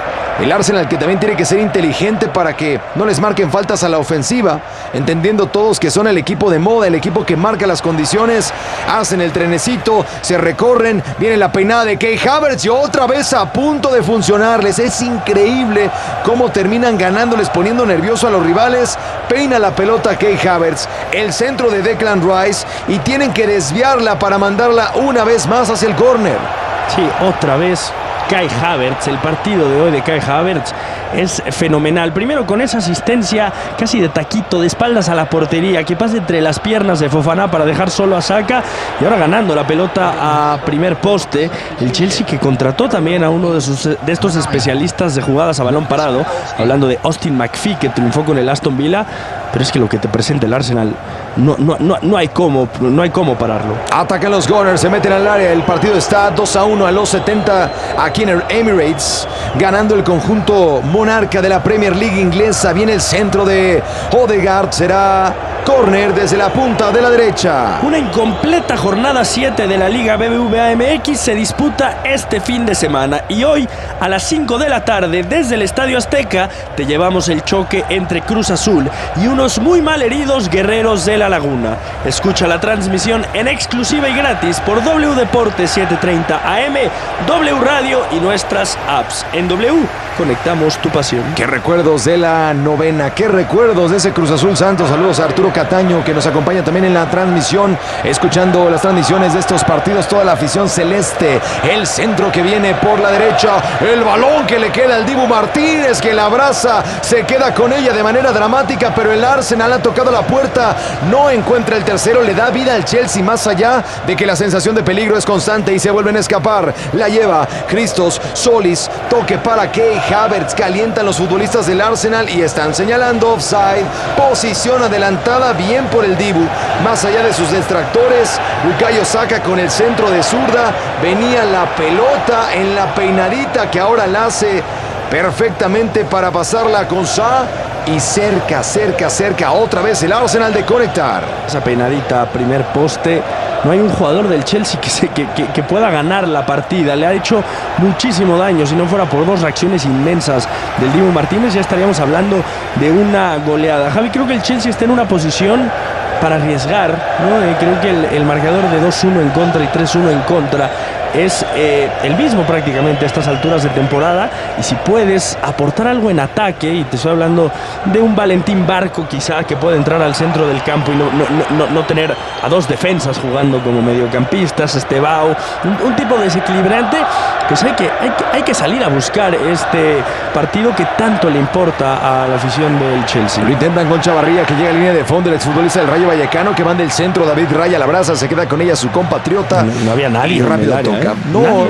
El Arsenal que también tiene que ser inteligente para que no les marquen faltas a la ofensiva, entendiendo todos que son el equipo de moda, el equipo que marca las condiciones. Hacen el trenecito, se recorren, viene la peinada de Kai Havertz y otra vez a punto de funcionarles. Es increíble cómo terminan ganándoles, poniendo nervioso a los rivales. Peina la pelota Kai Havertz, el centro de Declan Rice, y tienen que desviarla para mandarla una vez más hacia el córner. Sí, otra vez Kai Havertz. El partido de hoy de Kai Havertz es fenomenal. Primero con esa asistencia casi de taquito, de espaldas a la portería, que pasa entre las piernas de Fofana para dejar solo a Saka, y ahora ganando la pelota a primer poste. El Chelsea que contrató también a uno de, sus, de estos especialistas de jugadas a balón parado, hablando de Austin McPhee, que triunfó con el Aston Villa. Pero es que lo que te presenta el Arsenal, no, no, no, no, hay cómo, no hay cómo pararlo. Atacan los Gunners, se meten al área. El partido está dos a uno a los setenta aquí en el Emirates, ganando el conjunto monarca de la Premier League inglesa. Viene el centro de Odegaard, será córner desde la punta de la derecha. Una incompleta jornada siete de la Liga B B V A M X se disputa este fin de semana, y hoy a las cinco de la tarde desde el Estadio Azteca te llevamos el choque entre Cruz Azul y unos muy mal heridos Guerreros de la Laguna. Escucha la transmisión en exclusiva y gratis por W Deportes setecientos treinta A M, W Radio y nuestras apps. En W conectamos tu pasión. Qué recuerdos de la novena, qué recuerdos de ese Cruz Azul Santos. Saludos a Arturo Cataño, que nos acompaña también en la transmisión, escuchando las transmisiones de estos partidos, toda la afición celeste. El centro que viene por la derecha, el balón que le queda al Dibu Martínez, que la abraza, se queda con ella de manera dramática, pero el Arsenal ha tocado la puerta, no encuentra el tercero, le da vida al Chelsea, más allá de que la sensación de peligro es constante y se vuelven a escapar. La lleva Christos Solis, toque para Kai Havertz, calientan los futbolistas del Arsenal y están señalando offside. Posición adelantada, bien por el Dibu, más allá de sus distractores. Bukayo Saka con el centro de zurda, venía la pelota en la peinadita que ahora la hace perfectamente para pasarla con Sa. Y cerca, cerca, cerca, otra vez el Arsenal de conectar. Esa peinadita, primer poste. No hay un jugador del Chelsea que, se, que, que, que pueda ganar la partida. Le ha hecho muchísimo daño. Si no fuera por dos reacciones inmensas del Dibu Martínez, ya estaríamos hablando de una goleada. Javi, creo que el Chelsea está en una posición para arriesgar, ¿no? Eh, creo que el, el marcador de dos uno en contra y tres uno en contra es eh, el mismo prácticamente a estas alturas de temporada, y si puedes aportar algo en ataque, y te estoy hablando de un Valentín Barco quizá que puede entrar al centro del campo y no, no, no, no tener a dos defensas jugando como mediocampistas, Estebao, un, un tipo desequilibrante, pues hay que, hay, que, hay que salir a buscar este partido que tanto le importa a la afición del Chelsea. Lo intentan con Chavarría, que llega a línea de fondo, el exfutbolista del Rayo Vallecano, que manda el centro, David Raya la abraza, se queda con ella su compatriota. No, no había nadie y rápido en el área, toca. ¿eh? No, nadie.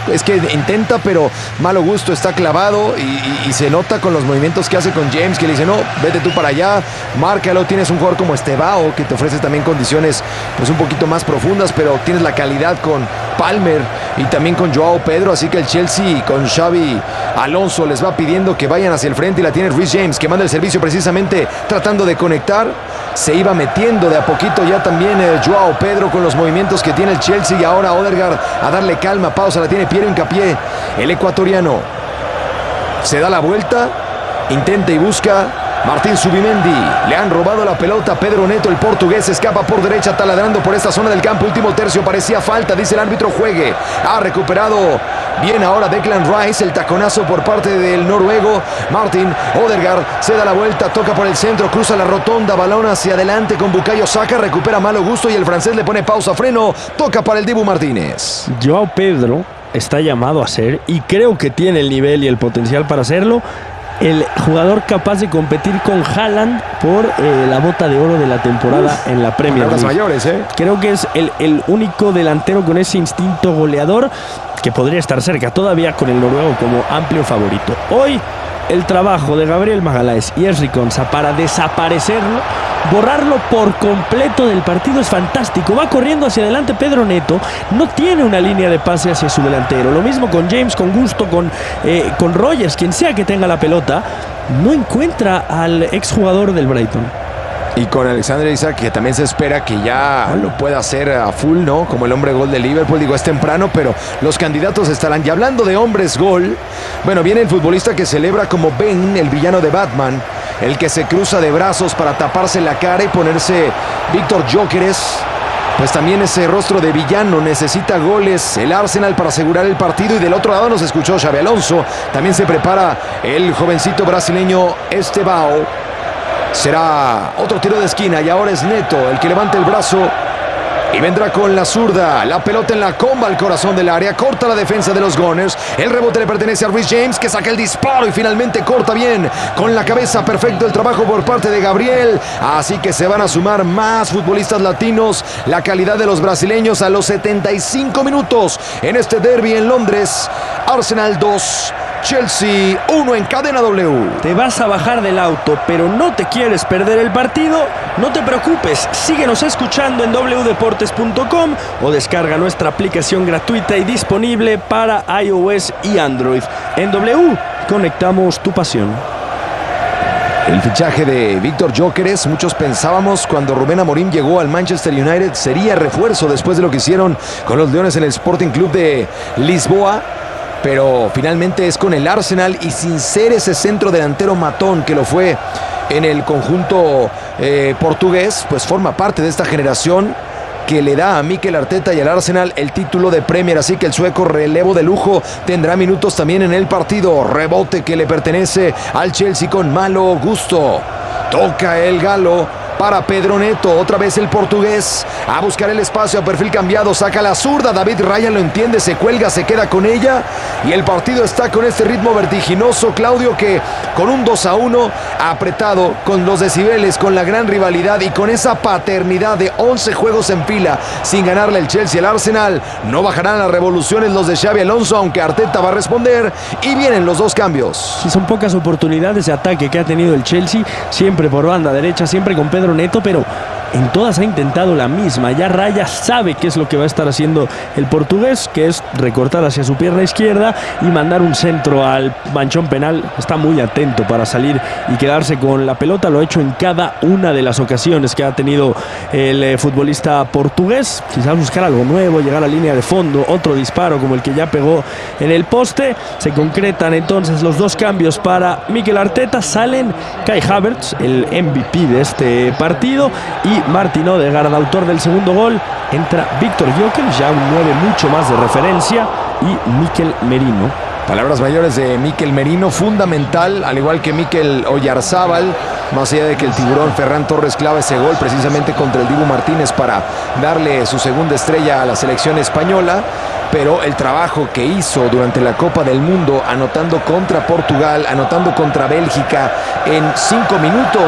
es que intenta, pero malo gusto, está clavado y, y, y se nota con los movimientos que hace con James, que le dice, no, vete tú para allá, márcalo. Tienes un jugador como Estevao, que te ofrece también condiciones pues un poquito más profundas, pero tienes la calidad con Palmer y también con Joao Pedro, así que el Chelsea con Xabi Alonso les va pidiendo que vayan hacia el frente y la tiene Reece James, que manda el servicio precisamente tratando de conectar. Se iba metiendo de a poquito ya también el Joao Pedro con los movimientos que tiene el Chelsea, y ahora Odegaard a darle calma, pausa, la tiene Piero Hincapié, el ecuatoriano. Se da la vuelta, intenta y busca Martín Zubimendi. Le han robado la pelota a Pedro Neto, el portugués escapa por derecha taladrando por esta zona del campo. Último tercio, parecía falta, dice el árbitro, juegue. Ha recuperado bien ahora Declan Rice, el taconazo por parte del noruego. Martin Odegaard se da la vuelta, toca por el centro, cruza la rotonda, balón hacia adelante con Bukayo Saka, recupera malo gusto y el francés le pone pausa, freno, toca para el Dibu Martínez. Joao Pedro está llamado a ser, y creo que tiene el nivel y el potencial para hacerlo, el jugador capaz de competir con Haaland por eh, la bota de oro de la temporada Uf, en la Premier League. Mayores, ¿eh? Creo que es el, el único delantero con ese instinto goleador que podría estar cerca todavía con el noruego como amplio favorito. Hoy el trabajo de Gabriel Magalhães y Ezri Konsa para desaparecerlo, borrarlo por completo del partido es fantástico. Va corriendo hacia adelante Pedro Neto, no tiene una línea de pase hacia su delantero. Lo mismo con James, con Gusto, con, eh, con Rogers, quien sea que tenga la pelota, no encuentra al exjugador del Brighton. Y con Alexander Isak, que también se espera que ya lo pueda hacer a full, ¿no? Como el hombre gol de Liverpool. Digo, es temprano, pero los candidatos estarán. Y hablando de hombres gol, bueno, viene el futbolista que celebra como Bane, el villano de Batman, el que se cruza de brazos para taparse la cara y ponerse Víctor Gyökeres. Pues también ese rostro de villano necesita goles el Arsenal para asegurar el partido. Y del otro lado nos escuchó Xabi Alonso. También se prepara el jovencito brasileño Estevao. Será otro tiro de esquina y ahora es Neto el que levanta el brazo y vendrá con la zurda. La pelota en la comba al corazón del área, corta la defensa de los Gunners. El rebote le pertenece a Reece James, que saca el disparo y finalmente corta bien con la cabeza. Perfecto el trabajo por parte de Gabriel. Así que se van a sumar más futbolistas latinos. La calidad de los brasileños a los setenta y cinco minutos en este derbi en Londres. Arsenal dos, Chelsea uno en Cadena W. Te vas a bajar del auto, pero no te quieres perder el partido. No te preocupes, síguenos escuchando en doble u deportes punto com o descarga nuestra aplicación gratuita y disponible para iOS y Android. En W, conectamos tu pasión. El fichaje de Víctor Gyökeres, muchos pensábamos cuando Rubén Amorim llegó al Manchester United sería refuerzo después de lo que hicieron con los Leones en el Sporting Club de Lisboa. Pero finalmente es con el Arsenal y sin ser ese centro delantero matón que lo fue en el conjunto eh, portugués, pues forma parte de esta generación que le da a Mikel Arteta y al Arsenal el título de Premier. Así que el sueco, relevo de lujo, tendrá minutos también en el partido. Rebote que le pertenece al Chelsea con malo gusto. Toca el galo para Pedro Neto, otra vez el portugués, a buscar el espacio a perfil cambiado, saca la zurda, David Raya lo entiende, se cuelga, se queda con ella y el partido está con este ritmo vertiginoso, Claudio, que con un dos a uno apretado, con los decibeles, con la gran rivalidad y con esa paternidad de once juegos en fila sin ganarle el Chelsea al Arsenal, no bajarán las revoluciones los de Xabi Alonso, aunque Arteta va a responder y vienen los dos cambios. Sí, son pocas oportunidades de ataque que ha tenido el Chelsea, siempre por banda derecha, siempre con Pedro Neto, pero en todas ha intentado la misma. Ya Raya sabe qué es lo que va a estar haciendo el portugués, que es recortar hacia su pierna izquierda y mandar un centro al manchón penal. Está muy atento para salir y quedarse con la pelota. Lo ha hecho en cada una de las ocasiones que ha tenido el eh, futbolista portugués. Quizás buscar algo nuevo, llegar a línea de fondo, otro disparo como el que ya pegó en el poste. Se concretan entonces los dos cambios para Mikel Arteta. Salen Kai Havertz, el M V P de este partido, y Martin Odegaard, autor del segundo gol. Entra Víctor Gyökeres, ya un nueve mucho más de referencia, y Mikel Merino. Palabras mayores de Mikel Merino, fundamental, al igual que Mikel Oyarzábal, más allá de que el tiburón Ferran Torres clava ese gol precisamente contra el Dibu Martínez para darle su segunda estrella a la selección española, pero el trabajo que hizo durante la Copa del Mundo, anotando contra Portugal, anotando contra Bélgica en cinco minutos,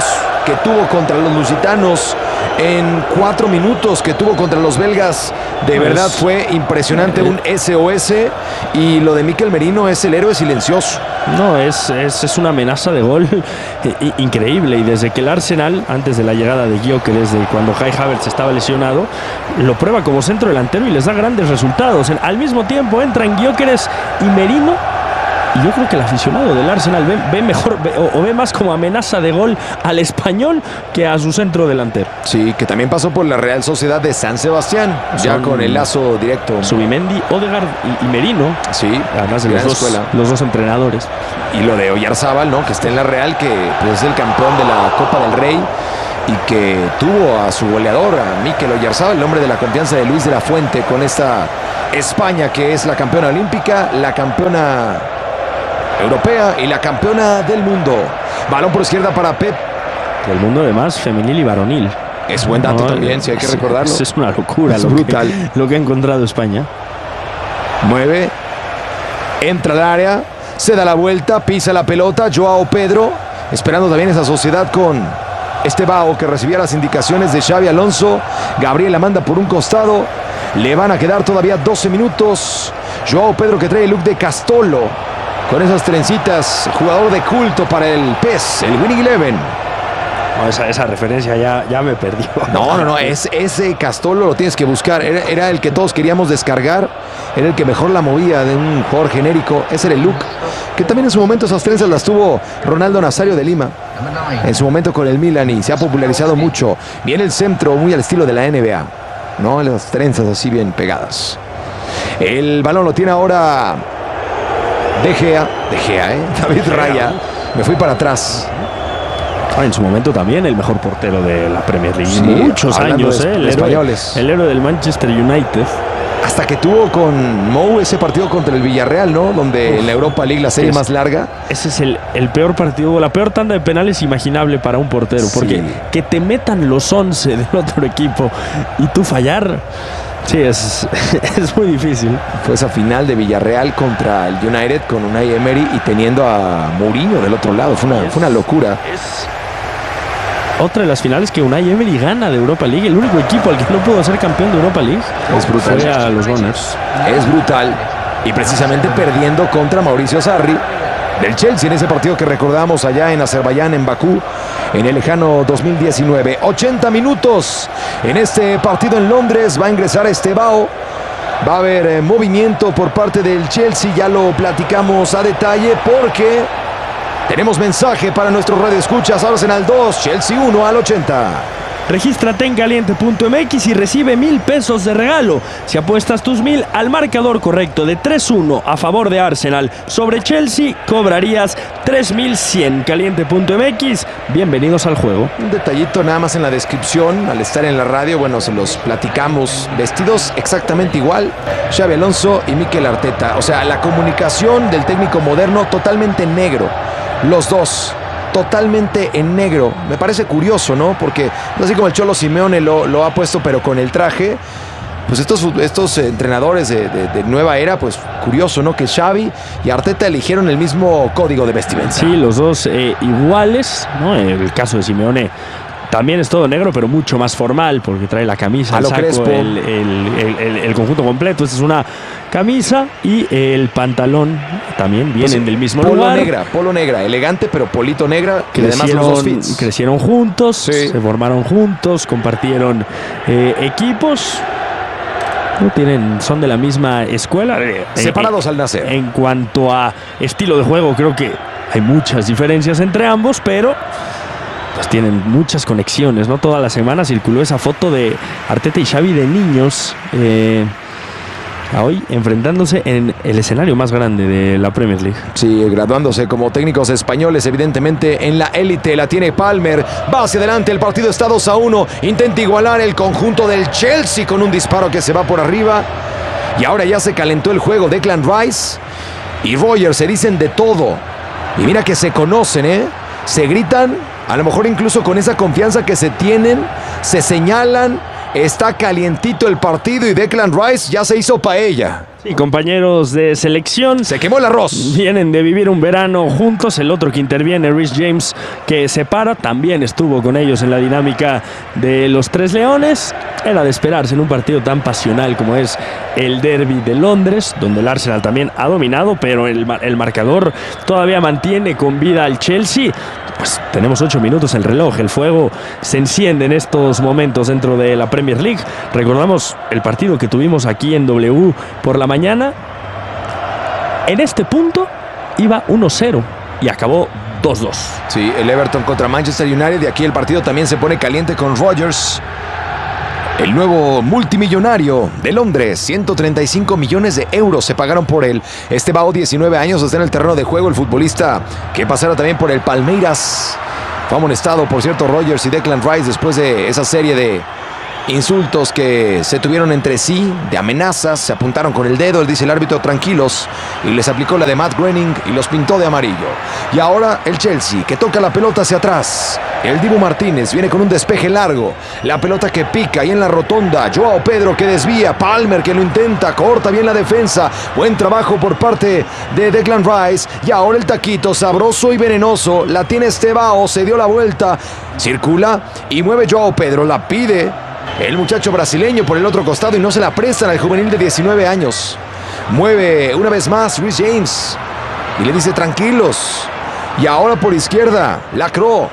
que tuvo contra los lusitanos, en cuatro minutos que tuvo contra los belgas, de verdad fue impresionante, un S O S. Y lo de Mikel Merino es el héroe silencioso. No, es, es, es una amenaza de gol increíble. Y desde que el Arsenal, antes de la llegada de Gyökeres, desde cuando Kai Havertz estaba lesionado, lo prueba como centro delantero y les da grandes resultados. Al mismo tiempo entran Gyökeres y Merino. Y yo creo que el aficionado del Arsenal ve, ve mejor ve, o, o ve más como amenaza de gol al Español que a su centro delantero. Sí, que también pasó por la Real Sociedad de San Sebastián, Son ya con el lazo directo. Zubimendi, Odegaard y, y Merino. Sí, además de los dos, los dos entrenadores. Y lo de Oyarzábal, ¿no? Que está en la Real, que pues, es el campeón de la Copa del Rey y que tuvo a su goleador, a Mikel Oyarzábal, el hombre de la confianza de Luis de la Fuente, con esta España que es la campeona olímpica, la campeona europea y la campeona del mundo. Balón por izquierda para Pep. Del mundo además femenil y varonil. Es buen dato no, también, si hay que recordarlo. Es, es una locura, es lo brutal. Que, lo que ha encontrado España. Mueve, entra al área, se da la vuelta, pisa la pelota. Joao Pedro, esperando también esa sociedad con este Bao que recibía las indicaciones de Xabi Alonso. Gabriel la manda por un costado. Le van a quedar todavía doce minutos. Joao Pedro que trae el look de Castolo. Con esas trencitas, jugador de culto para el P E S, el Winning Eleven. No, esa, esa referencia ya, ya me perdió. No, no, no, es, ese Castolo lo tienes que buscar. Era, era el que todos queríamos descargar. Era el que mejor la movía de un jugador genérico. Ese era el look. Que también en su momento esas trenzas las tuvo Ronaldo Nazario de Lima. En su momento con el Milan y se ha popularizado mucho. Viene el centro muy al estilo de la N B A. ¿No? Las trenzas así bien pegadas. El balón lo tiene ahora De Gea, De Gea, ¿eh? David Raya. Me fui para atrás. En su momento también el mejor portero de la Premier League. Sí, muchos años, de, ¿eh? El españoles. Héroe, el héroe del Manchester United. Hasta que tuvo con Mou ese partido contra el Villarreal, ¿no? Donde Uf, en la Europa League la serie es, más larga. Ese es el, el peor partido, la peor tanda de penales imaginable para un portero. Sí. Porque que te metan los once del otro equipo y tú fallar. Sí, es, es muy difícil. Fue esa final de Villarreal contra el United con Unai Emery y teniendo a Mourinho del otro lado. Fue una, es, fue una locura. Es otra de las finales que Unai Emery gana de Europa League. El único equipo al que no pudo ser campeón de Europa League es brutal. Fue a los Gunners. Es brutal. Y precisamente perdiendo contra Mauricio Sarri del Chelsea en ese partido que recordamos allá en Azerbaiyán, en Bakú, en el lejano dos mil diecinueve. ochenta minutos en este partido en Londres. Va a ingresar Estebao. Va a haber eh, movimiento por parte del Chelsea. Ya lo platicamos a detalle porque tenemos mensaje para nuestros radioescuchas. Arsenal dos, Chelsea uno al ochenta. Regístrate en caliente punto m x y recibe mil pesos de regalo si apuestas tus mil al marcador correcto de tres uno a favor de Arsenal sobre Chelsea. Cobrarías tres mil cien. caliente punto m x, bienvenidos al juego. Un detallito nada más en la descripción. Al estar en la radio, bueno, se los platicamos. Vestidos exactamente igual, Xabi Alonso y Mikel Arteta. O sea, la comunicación del técnico moderno totalmente negro. Los dos totalmente en negro. Me parece curioso, ¿no? Porque así como el Cholo Simeone lo, lo ha puesto, pero con el traje, pues estos, estos entrenadores de, de, de nueva era, pues curioso, ¿no? Que Xavi y Arteta eligieron el mismo código de vestimenta. Sí, los dos eh, iguales, ¿no? El caso de Simeone también es todo negro, pero mucho más formal, porque trae la camisa, el saco, el, el, el, el, el conjunto completo. Esta es una camisa y el pantalón también vienen pues, del mismo polo lugar. Polo negra, polo negra, elegante, pero polito negra. Que crecieron, además los dos fits. Crecieron juntos, sí. Se formaron juntos, compartieron eh, equipos. No tienen, son de la misma escuela. Separados eh, al nacer. En cuanto a estilo de juego, creo que hay muchas diferencias entre ambos, pero pues tienen muchas conexiones, ¿no? Toda la semana circuló esa foto de Arteta y Xavi de niños, eh, hoy enfrentándose en el escenario más grande de la Premier League. Sí, graduándose como técnicos españoles, evidentemente en la élite. La tiene Palmer, va hacia adelante, el partido está dos a uno, intenta igualar el conjunto del Chelsea con un disparo que se va por arriba. Y ahora ya se calentó el juego. Declan Rice y Roger se dicen de todo. Y mira que se conocen, ¿eh? Se gritan, a lo mejor incluso con esa confianza que se tienen, se señalan. Está calientito el partido y Declan Rice ya se hizo paella. Sí, compañeros de selección. Se quemó el arroz. Vienen de vivir un verano juntos. El otro que interviene, Reece James, que se para, también estuvo con ellos en la dinámica de los Tres Leones. Era de esperarse en un partido tan pasional como es el Derby de Londres, donde el Arsenal también ha dominado, pero el, el marcador todavía mantiene con vida al Chelsea. Pues tenemos ocho minutos el reloj, el fuego se enciende en estos momentos dentro de la Premier League. Recordamos el partido que tuvimos aquí en W por la mañana. En este punto iba uno cero y acabó dos dos. Sí, el Everton contra Manchester United, y aquí el partido también se pone caliente con Rodgers, el nuevo multimillonario de Londres. ciento treinta y cinco millones de euros se pagaron por él. Este Bao, diecinueve años, está en el terreno de juego. El futbolista que pasará también por el Palmeiras. Fue amonestado, por cierto, Rodgers y Declan Rice después de esa serie de insultos que se tuvieron entre sí, de amenazas. Se apuntaron con el dedo, él dice el árbitro tranquilos, y les aplicó la de Matt Groening y los pintó de amarillo. Y ahora el Chelsea, que toca la pelota hacia atrás. El Dibu Martínez viene con un despeje largo. La pelota que pica ahí en la rotonda. Joao Pedro que desvía. Palmer que lo intenta. Corta bien la defensa. Buen trabajo por parte de Declan Rice. Y ahora el taquito sabroso y venenoso. La tiene Estebao. Se dio la vuelta. Circula y mueve Joao Pedro. La pide el muchacho brasileño por el otro costado y no se la prestan al juvenil de diecinueve años. Mueve una vez más Reece James y le dice tranquilos. Y ahora por izquierda, Lacroix.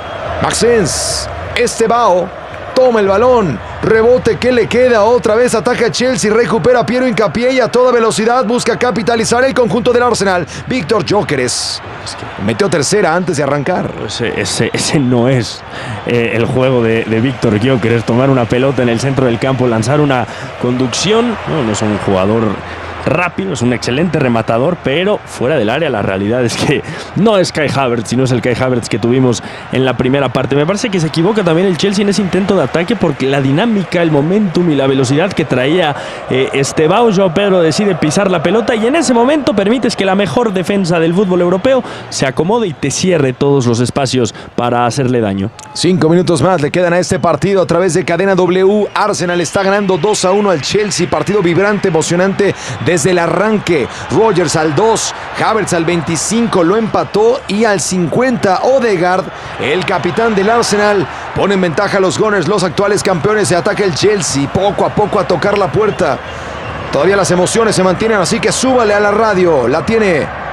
Maxence, Estebao, toma el balón, rebote que le queda, otra vez ataca Chelsea, recupera Piero Hincapié y a toda velocidad busca capitalizar el conjunto del Arsenal. Víctor Gyökeres metió tercera antes de arrancar. Ese, ese, ese no es eh, el juego de, de Víctor Gyökeres, tomar una pelota en el centro del campo, lanzar una conducción. No, no es un jugador rápido, es un excelente rematador, pero fuera del área la realidad es que no es Kai Havertz, sino es el Kai Havertz que tuvimos en la primera parte. Me parece que se equivoca también el Chelsea en ese intento de ataque, porque la dinámica, el momentum y la velocidad que traía eh, Estebao, Joao Pedro decide pisar la pelota y en ese momento permites que la mejor defensa del fútbol europeo se acomode y te cierre todos los espacios para hacerle daño. Cinco minutos más le quedan a este partido a través de Cadena W. Arsenal está ganando dos a uno al Chelsea, partido vibrante, emocionante de desde el arranque. Rodgers al dos, Havertz al veinticinco lo empató y al cincuenta Odegaard, el capitán del Arsenal, pone en ventaja a los Gunners, los actuales campeones. Se ataca el Chelsea poco a poco a tocar la puerta. Todavía las emociones se mantienen, así que súbale a la radio. La tiene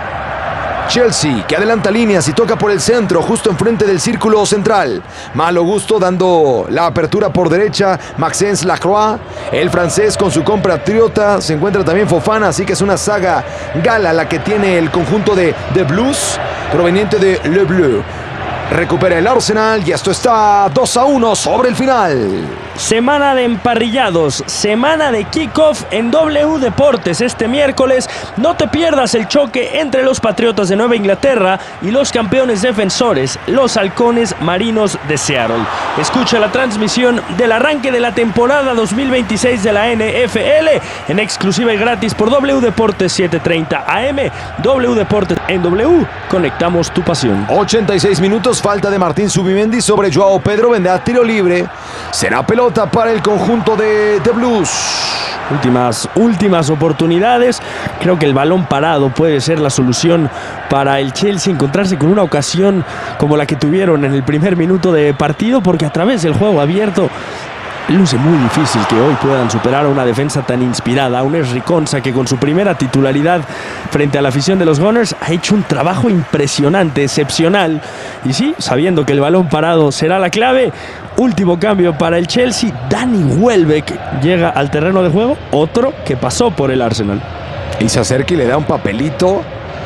Chelsea, que adelanta líneas y toca por el centro, justo enfrente del círculo central. Malo Gusto dando la apertura por derecha. Maxence Lacroix, el francés con su compatriota. Se encuentra también Fofana, así que es una saga gala la que tiene el conjunto de The Blues, proveniente de Le Bleu. Recupera el Arsenal y esto está dos a uno sobre el final. Semana de emparrillados, semana de kickoff en W Deportes este miércoles. No te pierdas el choque entre los Patriotas de Nueva Inglaterra y los campeones defensores, los Halcones Marinos de Seattle. Escucha la transmisión del arranque de la temporada dos mil veintiséis de la N F L en exclusiva y gratis por W Deportes setecientos treinta A M. W Deportes en W, conectamos tu pasión. ochenta y seis minutos, falta de Martín Zubimendi sobre Joao Pedro, vendrá tiro libre. Será pelota para el conjunto de The Blues. Últimas, últimas oportunidades. Creo que el balón parado puede ser la solución para el Chelsea, encontrarse con una ocasión como la que tuvieron en el primer minuto de partido, porque a través del juego abierto luce muy difícil que hoy puedan superar a una defensa tan inspirada, a un Ezri Konsa que con su primera titularidad frente a la afición de los Gunners ha hecho un trabajo impresionante, excepcional. Y sí, sabiendo que el balón parado será la clave, último cambio para el Chelsea. Danny Welbeck llega al terreno de juego, otro que pasó por el Arsenal. Y se acerca y le da un papelito,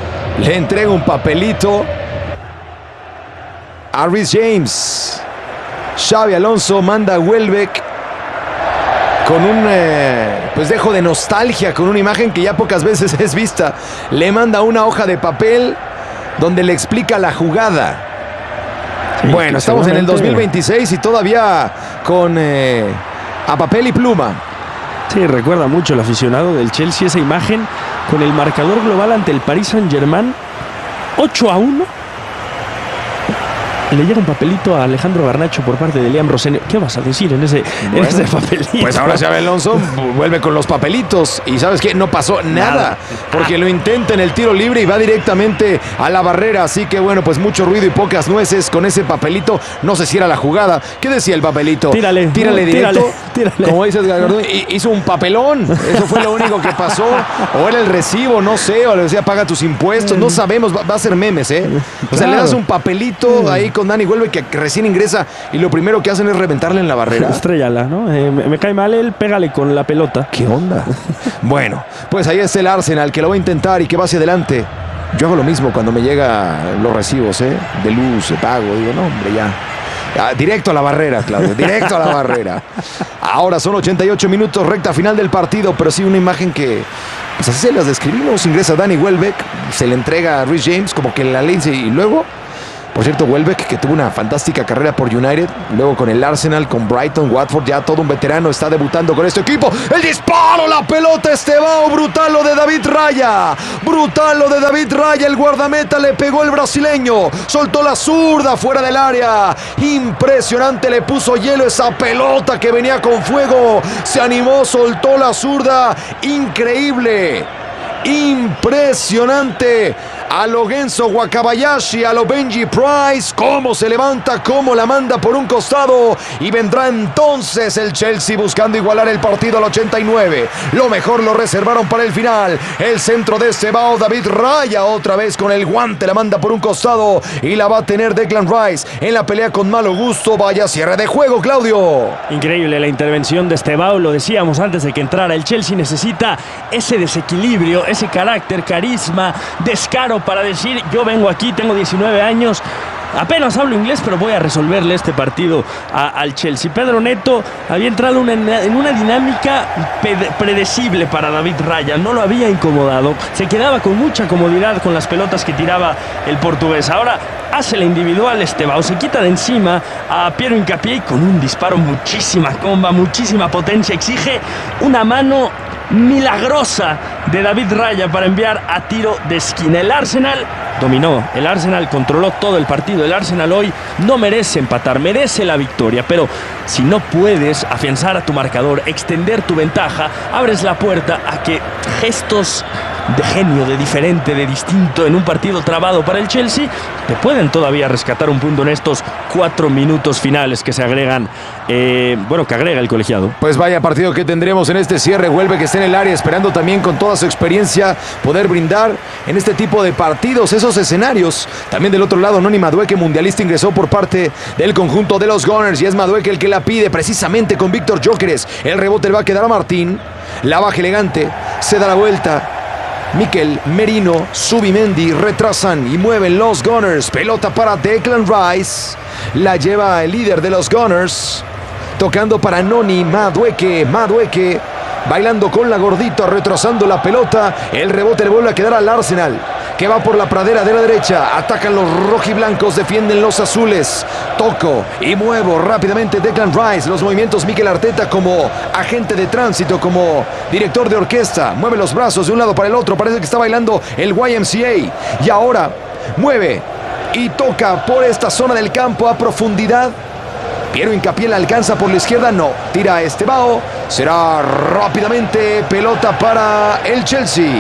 le entrega un papelito a Reece James. Xabi Alonso manda a Welbeck con un eh, pues dejo de nostalgia, con una imagen que ya pocas veces es vista. Le manda una hoja de papel donde le explica la jugada. Sí, bueno, estamos en el dos mil veintiséis y todavía con eh, a papel y pluma. Sí, recuerda mucho el aficionado del Chelsea esa imagen con el marcador global ante el Paris Saint-Germain ocho a uno. le llega un papelito a Alejandro Garnacho por parte de Liam Rosenio. ¿Qué vas a decir en ese, bueno, en ese papelito? Pues ahora Xabi Alonso vuelve con los papelitos y ¿sabes qué? No pasó nada, nada. porque ah. lo intenta en el tiro libre y va directamente a la barrera, así que bueno, pues mucho ruido y pocas nueces con ese papelito. No sé si era la jugada. ¿Qué decía el papelito? Tírale, tírale no, directo. Tírale, tírale. Como dices, Gardón, hizo un papelón. Eso fue lo único que pasó. O era el recibo, no sé, o le decía paga tus impuestos, no sabemos, va, va a ser memes, ¿eh? O sea, claro. le das un papelito ahí con Dani Welbeck que recién ingresa y lo primero que hacen es reventarle en la barrera. Estrellala, ¿no? Eh, me, me cae mal él, pégale con la pelota. ¿Qué onda? Bueno, pues ahí está el Arsenal que lo va a intentar y que va hacia adelante. Yo hago lo mismo cuando me llegan los recibos, ¿eh? De luz, de pago. Digo, no, hombre, ya. Ah, directo a la barrera, Claudio, directo a la barrera. Ahora son ochenta y ocho minutos, recta final del partido, pero sí una imagen que, pues así se las describimos. Ingresa Dani Welbeck, se le entrega a Reece James como que la ley y luego... Por cierto, Welbeck, que tuvo una fantástica carrera por United, luego con el Arsenal, con Brighton, Watford, ya todo un veterano, está debutando con este equipo. ¡El disparo! ¡La pelota! Estebao, brutal lo de David Raya. Brutal lo de David Raya, el guardameta le pegó el brasileño. Soltó la zurda fuera del área. Impresionante, le puso hielo esa pelota que venía con fuego. Se animó, soltó la zurda. Increíble. Impresionante. A lo Genso Wakabayashi, a lo Benji Price, cómo se levanta, cómo la manda por un costado y vendrá entonces el Chelsea buscando igualar el partido al ochenta y nueve. Lo mejor lo reservaron para el final. El centro de Estebao, David Raya otra vez con el guante, la manda por un costado y la va a tener Declan Rice en la pelea con Malo Gusto. Vaya cierre de juego, Claudio. Increíble la intervención de Estebao, lo decíamos antes de que entrara. El Chelsea necesita ese desequilibrio, ese carácter, carisma, descaro para decir, yo vengo aquí, tengo diecinueve años, apenas hablo inglés, pero voy a resolverle este partido a, al Chelsea. Pedro Neto había entrado una, en una dinámica predecible para David Raya, no lo había incomodado, se quedaba con mucha comodidad con las pelotas que tiraba el portugués. Ahora hace la individual Estebao, se quita de encima a Piero Hincapié y con un disparo, muchísima comba, muchísima potencia, exige una mano milagrosa de David Raya para enviar a tiro de esquina. El Arsenal dominó, el Arsenal controló todo el partido. El Arsenal hoy no merece empatar, merece la victoria, pero si no puedes afianzar a tu marcador, extender tu ventaja, abres la puerta a que gestos de genio, de diferente, de distinto en un partido trabado para el Chelsea te pueden todavía rescatar un punto en estos cuatro minutos finales que se agregan, eh, bueno, que agrega el colegiado. Pues vaya partido que tendremos en este cierre. Welbeck que está en el área esperando también con toda su experiencia poder brindar en este tipo de partidos, esos escenarios. También del otro lado, Noni Madueke, mundialista, ingresó por parte del conjunto de los Gunners y es Madueke el que la pide precisamente con Víctor Gyökeres. El rebote le va a quedar a Martín, la baja elegante, se da la vuelta. Mikel Merino, Subimendi retrasan y mueven los Gunners. Pelota para Declan Rice. La lleva el líder de los Gunners. Tocando para Noni Madueke. Madueke bailando con la gordita, retrasando la pelota. El rebote le vuelve a quedar al Arsenal, que va por la pradera de la derecha. Atacan los rojiblancos, defienden los azules. Toco y muevo rápidamente Declan Rice. Los movimientos Mikel Arteta como agente de tránsito, como director de orquesta. Mueve los brazos de un lado para el otro. Parece que está bailando el Y M C A. Y ahora mueve y toca por esta zona del campo a profundidad. Piero Hincapié la alcanza por la izquierda, no, tira a Estebao, será rápidamente pelota para el Chelsea.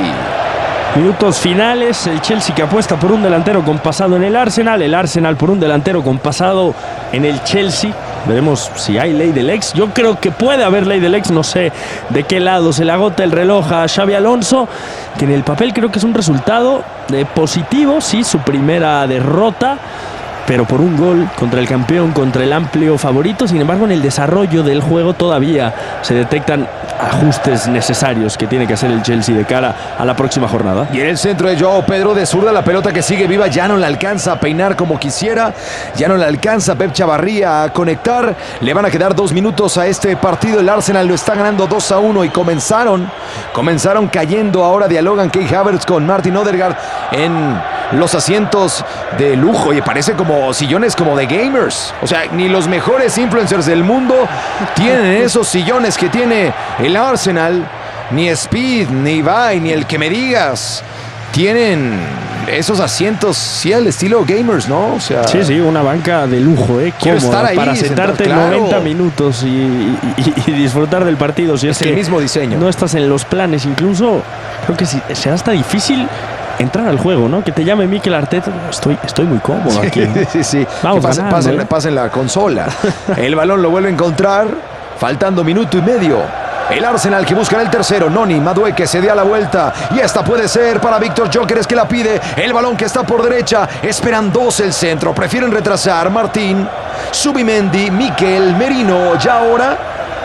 Minutos finales, el Chelsea que apuesta por un delantero con pasado en el Arsenal, el Arsenal por un delantero con pasado en el Chelsea. Veremos si hay ley del ex. Yo creo que puede haber ley del ex. No sé de qué lado se le agota el reloj a Xabi Alonso, que en el papel creo que es un resultado eh, positivo. Sí, su primera derrota, pero por un gol contra el campeón, contra el amplio favorito. Sin embargo, en el desarrollo del juego todavía se detectan ajustes necesarios que tiene que hacer el Chelsea de cara a la próxima jornada. Y en el centro de Joao Pedro, de zurda, la pelota que sigue viva, ya no la alcanza a peinar como quisiera, ya no la alcanza Pep Chavarría a conectar. Le van a quedar dos minutos a este partido. El Arsenal lo está ganando dos a uno y comenzaron, comenzaron cayendo. Ahora dialogan Kai Havertz con Martin Odegaard en los asientos de lujo y parece como sillones como de gamers. O sea, ni los mejores influencers del mundo tienen esos sillones que tiene el Arsenal. Ni Speed, ni Ibai, ni el que me digas tienen esos asientos, sí, al estilo gamers, ¿no? O sea, sí, sí, una banca de lujo, ¿eh? Quiero estar ahí, para sentarte claro. noventa minutos y, y, y disfrutar del partido. Si es es el que mismo diseño. No estás en los planes, incluso creo que sí, será hasta difícil entrar al juego, ¿no? Que te llame Mikel Arteta. Estoy, estoy muy cómodo aquí. Sí, sí, sí. Vamos pasen, ganando, pasen, ¿eh? pasen la consola. El balón lo vuelve a encontrar, faltando minuto y medio. El Arsenal que busca el tercero. Noni Madueke se dio a la vuelta. Y esta puede ser para Víctor Gyökeres, que la pide. El balón que está por derecha. Esperan dos el centro. Prefieren retrasar. Martín, Subimendi, Mikel, Merino. Ya ahora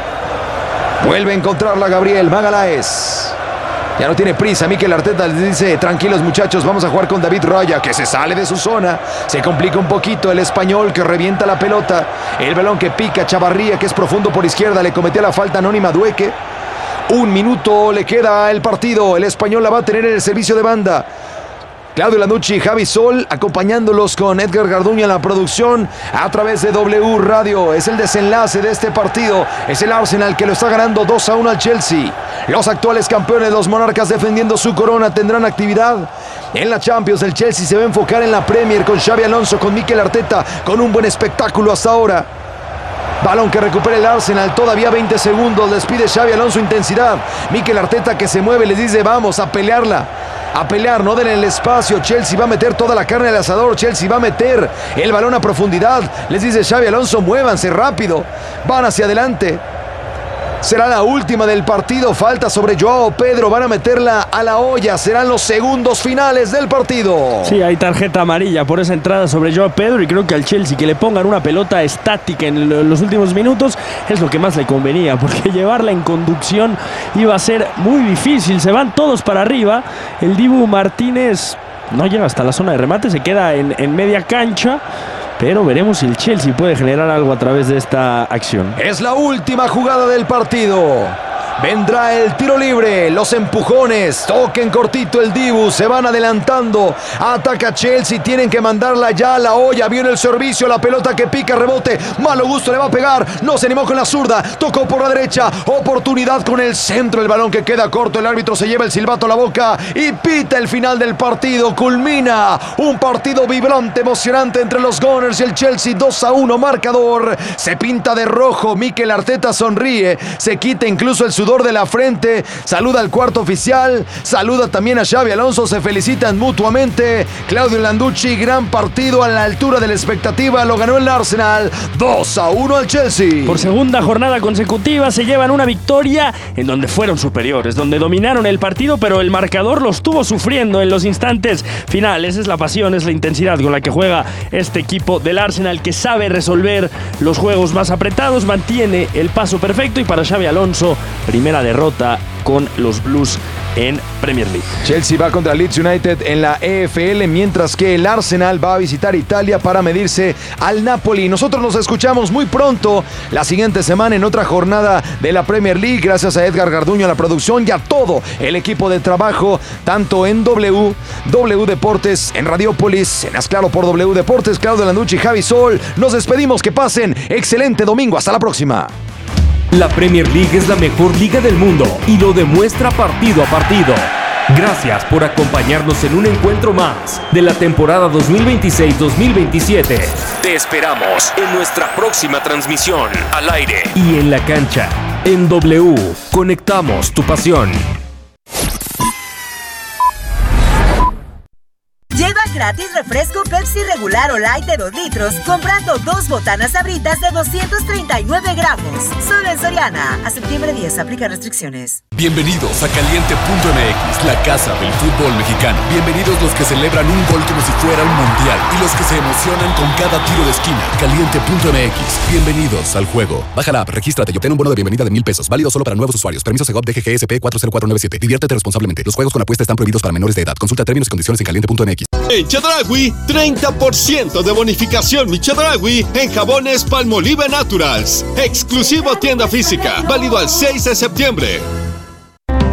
vuelve a encontrarla Gabriel Magalhaes. Ya no tiene prisa. Mikel Arteta les dice: tranquilos muchachos, vamos a jugar con David Raya, que se sale de su zona. Se complica un poquito el español, que revienta la pelota. El balón que pica Chavarría, que es profundo por izquierda. Le cometió la falta a Noni Madueke. Un minuto le queda el partido. El español la va a tener en el servicio de banda. Claudio Landucci y Javi Sol acompañándolos con Edgar Garduño en la producción a través de W Radio. Es el desenlace de este partido. Es el Arsenal que lo está ganando dos a uno al Chelsea. Los actuales campeones, los monarcas, defendiendo su corona, tendrán actividad en la Champions. El Chelsea se va a enfocar en la Premier con Xabi Alonso, con Mikel Arteta, con un buen espectáculo hasta ahora. Balón que recupera el Arsenal, todavía veinte segundos, les pide Xabi Alonso intensidad. Mikel Arteta que se mueve, les dice: vamos a pelearla, a pelear, no den el espacio. Chelsea va a meter toda la carne al asador, Chelsea va a meter el balón a profundidad. Les dice Xabi Alonso: muévanse rápido, van hacia adelante. Será la última del partido, falta sobre Joao Pedro, van a meterla a la olla, serán los segundos finales del partido. Sí, hay tarjeta amarilla por esa entrada sobre Joao Pedro, y creo que al Chelsea que le pongan una pelota estática en los últimos minutos es lo que más le convenía, porque llevarla en conducción iba a ser muy difícil. Se van todos para arriba, el Dibu Martínez no llega hasta la zona de remate, se queda en, en media cancha. Pero veremos si el Chelsea puede generar algo a través de esta acción. Es la última jugada del partido. Vendrá el tiro libre, los empujones, toquen cortito el Dibu, se van adelantando, ataca Chelsea, tienen que mandarla ya a la olla, viene el servicio, la pelota que pica, rebote, Malo Gusto le va a pegar, no se animó con la zurda, tocó por la derecha, oportunidad con el centro, el balón que queda corto, el árbitro se lleva el silbato a la boca y pita el final del partido, culmina un partido vibrante, emocionante entre los Gunners y el Chelsea, dos a uno marcador, se pinta de rojo, Mikel Arteta sonríe, se quita incluso el sudor de la frente, saluda al cuarto oficial, saluda también a Xabi Alonso, se felicitan mutuamente. Claudio Landucci, gran partido a la altura de la expectativa, lo ganó el Arsenal dos a uno al Chelsea. Por segunda jornada consecutiva se llevan una victoria en donde fueron superiores, donde dominaron el partido, pero el marcador los tuvo sufriendo en los instantes finales. Es la pasión, es la intensidad con la que juega este equipo del Arsenal, que sabe resolver los juegos más apretados, mantiene el paso perfecto, y para Xabi Alonso, primera derrota con los Blues en Premier League. Chelsea va contra Leeds United en la E F L, mientras que el Arsenal va a visitar Italia para medirse al Napoli. Nosotros nos escuchamos muy pronto la siguiente semana en otra jornada de la Premier League. Gracias a Edgar Garduño a la producción y a todo el equipo de trabajo, tanto en W, W Deportes, en Radiopolis, en Asclaro por W Deportes, Claudio Landucci y Javi Sol. Nos despedimos, que pasen excelente domingo. Hasta la próxima. La Premier League es la mejor liga del mundo y lo demuestra partido a partido. Gracias por acompañarnos en un encuentro más de la temporada dos mil veintiséis dos mil veintisiete. Te esperamos en nuestra próxima transmisión al aire y en la cancha. En W, conectamos tu pasión. Lleva gratis refresco Pepsi regular o light de dos litros comprando dos botanas Sabritas de doscientos treinta y nueve gramos. Solo en Soriana. A septiembre diez. Aplica restricciones. Bienvenidos a Caliente punto M X, la casa del fútbol mexicano. Bienvenidos los que celebran un gol como si fuera un mundial y los que se emocionan con cada tiro de esquina. Caliente punto M X. Bienvenidos al juego. Baja la app, regístrate y obtén un bono de bienvenida de mil pesos. Válido solo para nuevos usuarios. Permiso Segov D G G S P cuatro cero cuatro nueve siete. Diviértete responsablemente. Los juegos con apuesta están prohibidos para menores de edad. Consulta términos y condiciones en Caliente punto M X. En Chedraui, treinta por ciento de bonificación Mi Chedraui en jabones Palmolive Naturals. Exclusivo tienda física. Válido al seis de septiembre.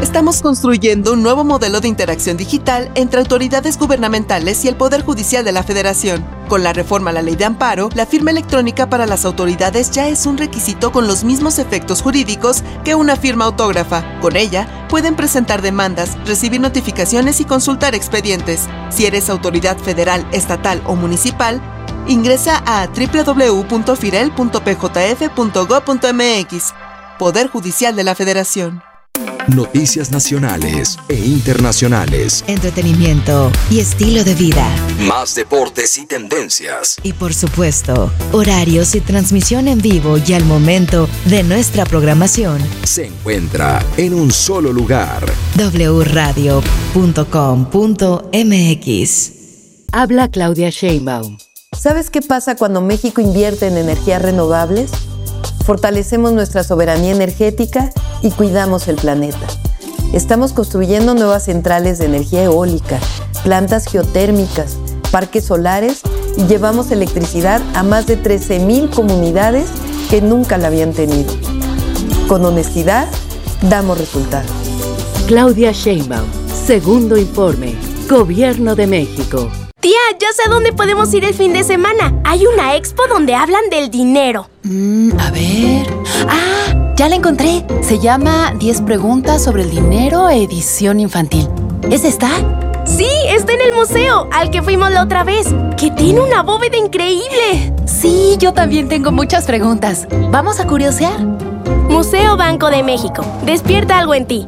Estamos construyendo un nuevo modelo de interacción digital entre autoridades gubernamentales y el Poder Judicial de la Federación. Con la reforma a la Ley de Amparo, la firma electrónica para las autoridades ya es un requisito con los mismos efectos jurídicos que una firma autógrafa. Con ella, pueden presentar demandas, recibir notificaciones y consultar expedientes. Si eres autoridad federal, estatal o municipal, ingresa a doble u doble u doble u punto firel punto p j f punto gob punto m x. Poder Judicial de la Federación. Noticias nacionales e internacionales. Entretenimiento y estilo de vida. Más deportes y tendencias. Y por supuesto, horarios y transmisión en vivo y al momento de nuestra programación. Se encuentra en un solo lugar. doble u radio punto com punto m x. Habla Claudia Sheinbaum. ¿Sabes qué pasa cuando México invierte en energías renovables? Fortalecemos nuestra soberanía energética y cuidamos el planeta. Estamos construyendo nuevas centrales de energía eólica, plantas geotérmicas, parques solares y llevamos electricidad a más de trece mil comunidades que nunca la habían tenido. Con honestidad, damos resultados. Claudia Sheinbaum, segundo informe, Gobierno de México. Tía, ya sé dónde podemos ir el fin de semana. Hay una expo donde hablan del dinero. Mm, a ver... ¡Ah! Ya la encontré. Se llama diez preguntas sobre el dinero, edición infantil. ¿Es esta? Sí, está en el museo, al que fuimos la otra vez, que tiene una bóveda increíble. Sí, yo también tengo muchas preguntas. ¿Vamos a curiosear? Museo Banco de México. Despierta algo en ti.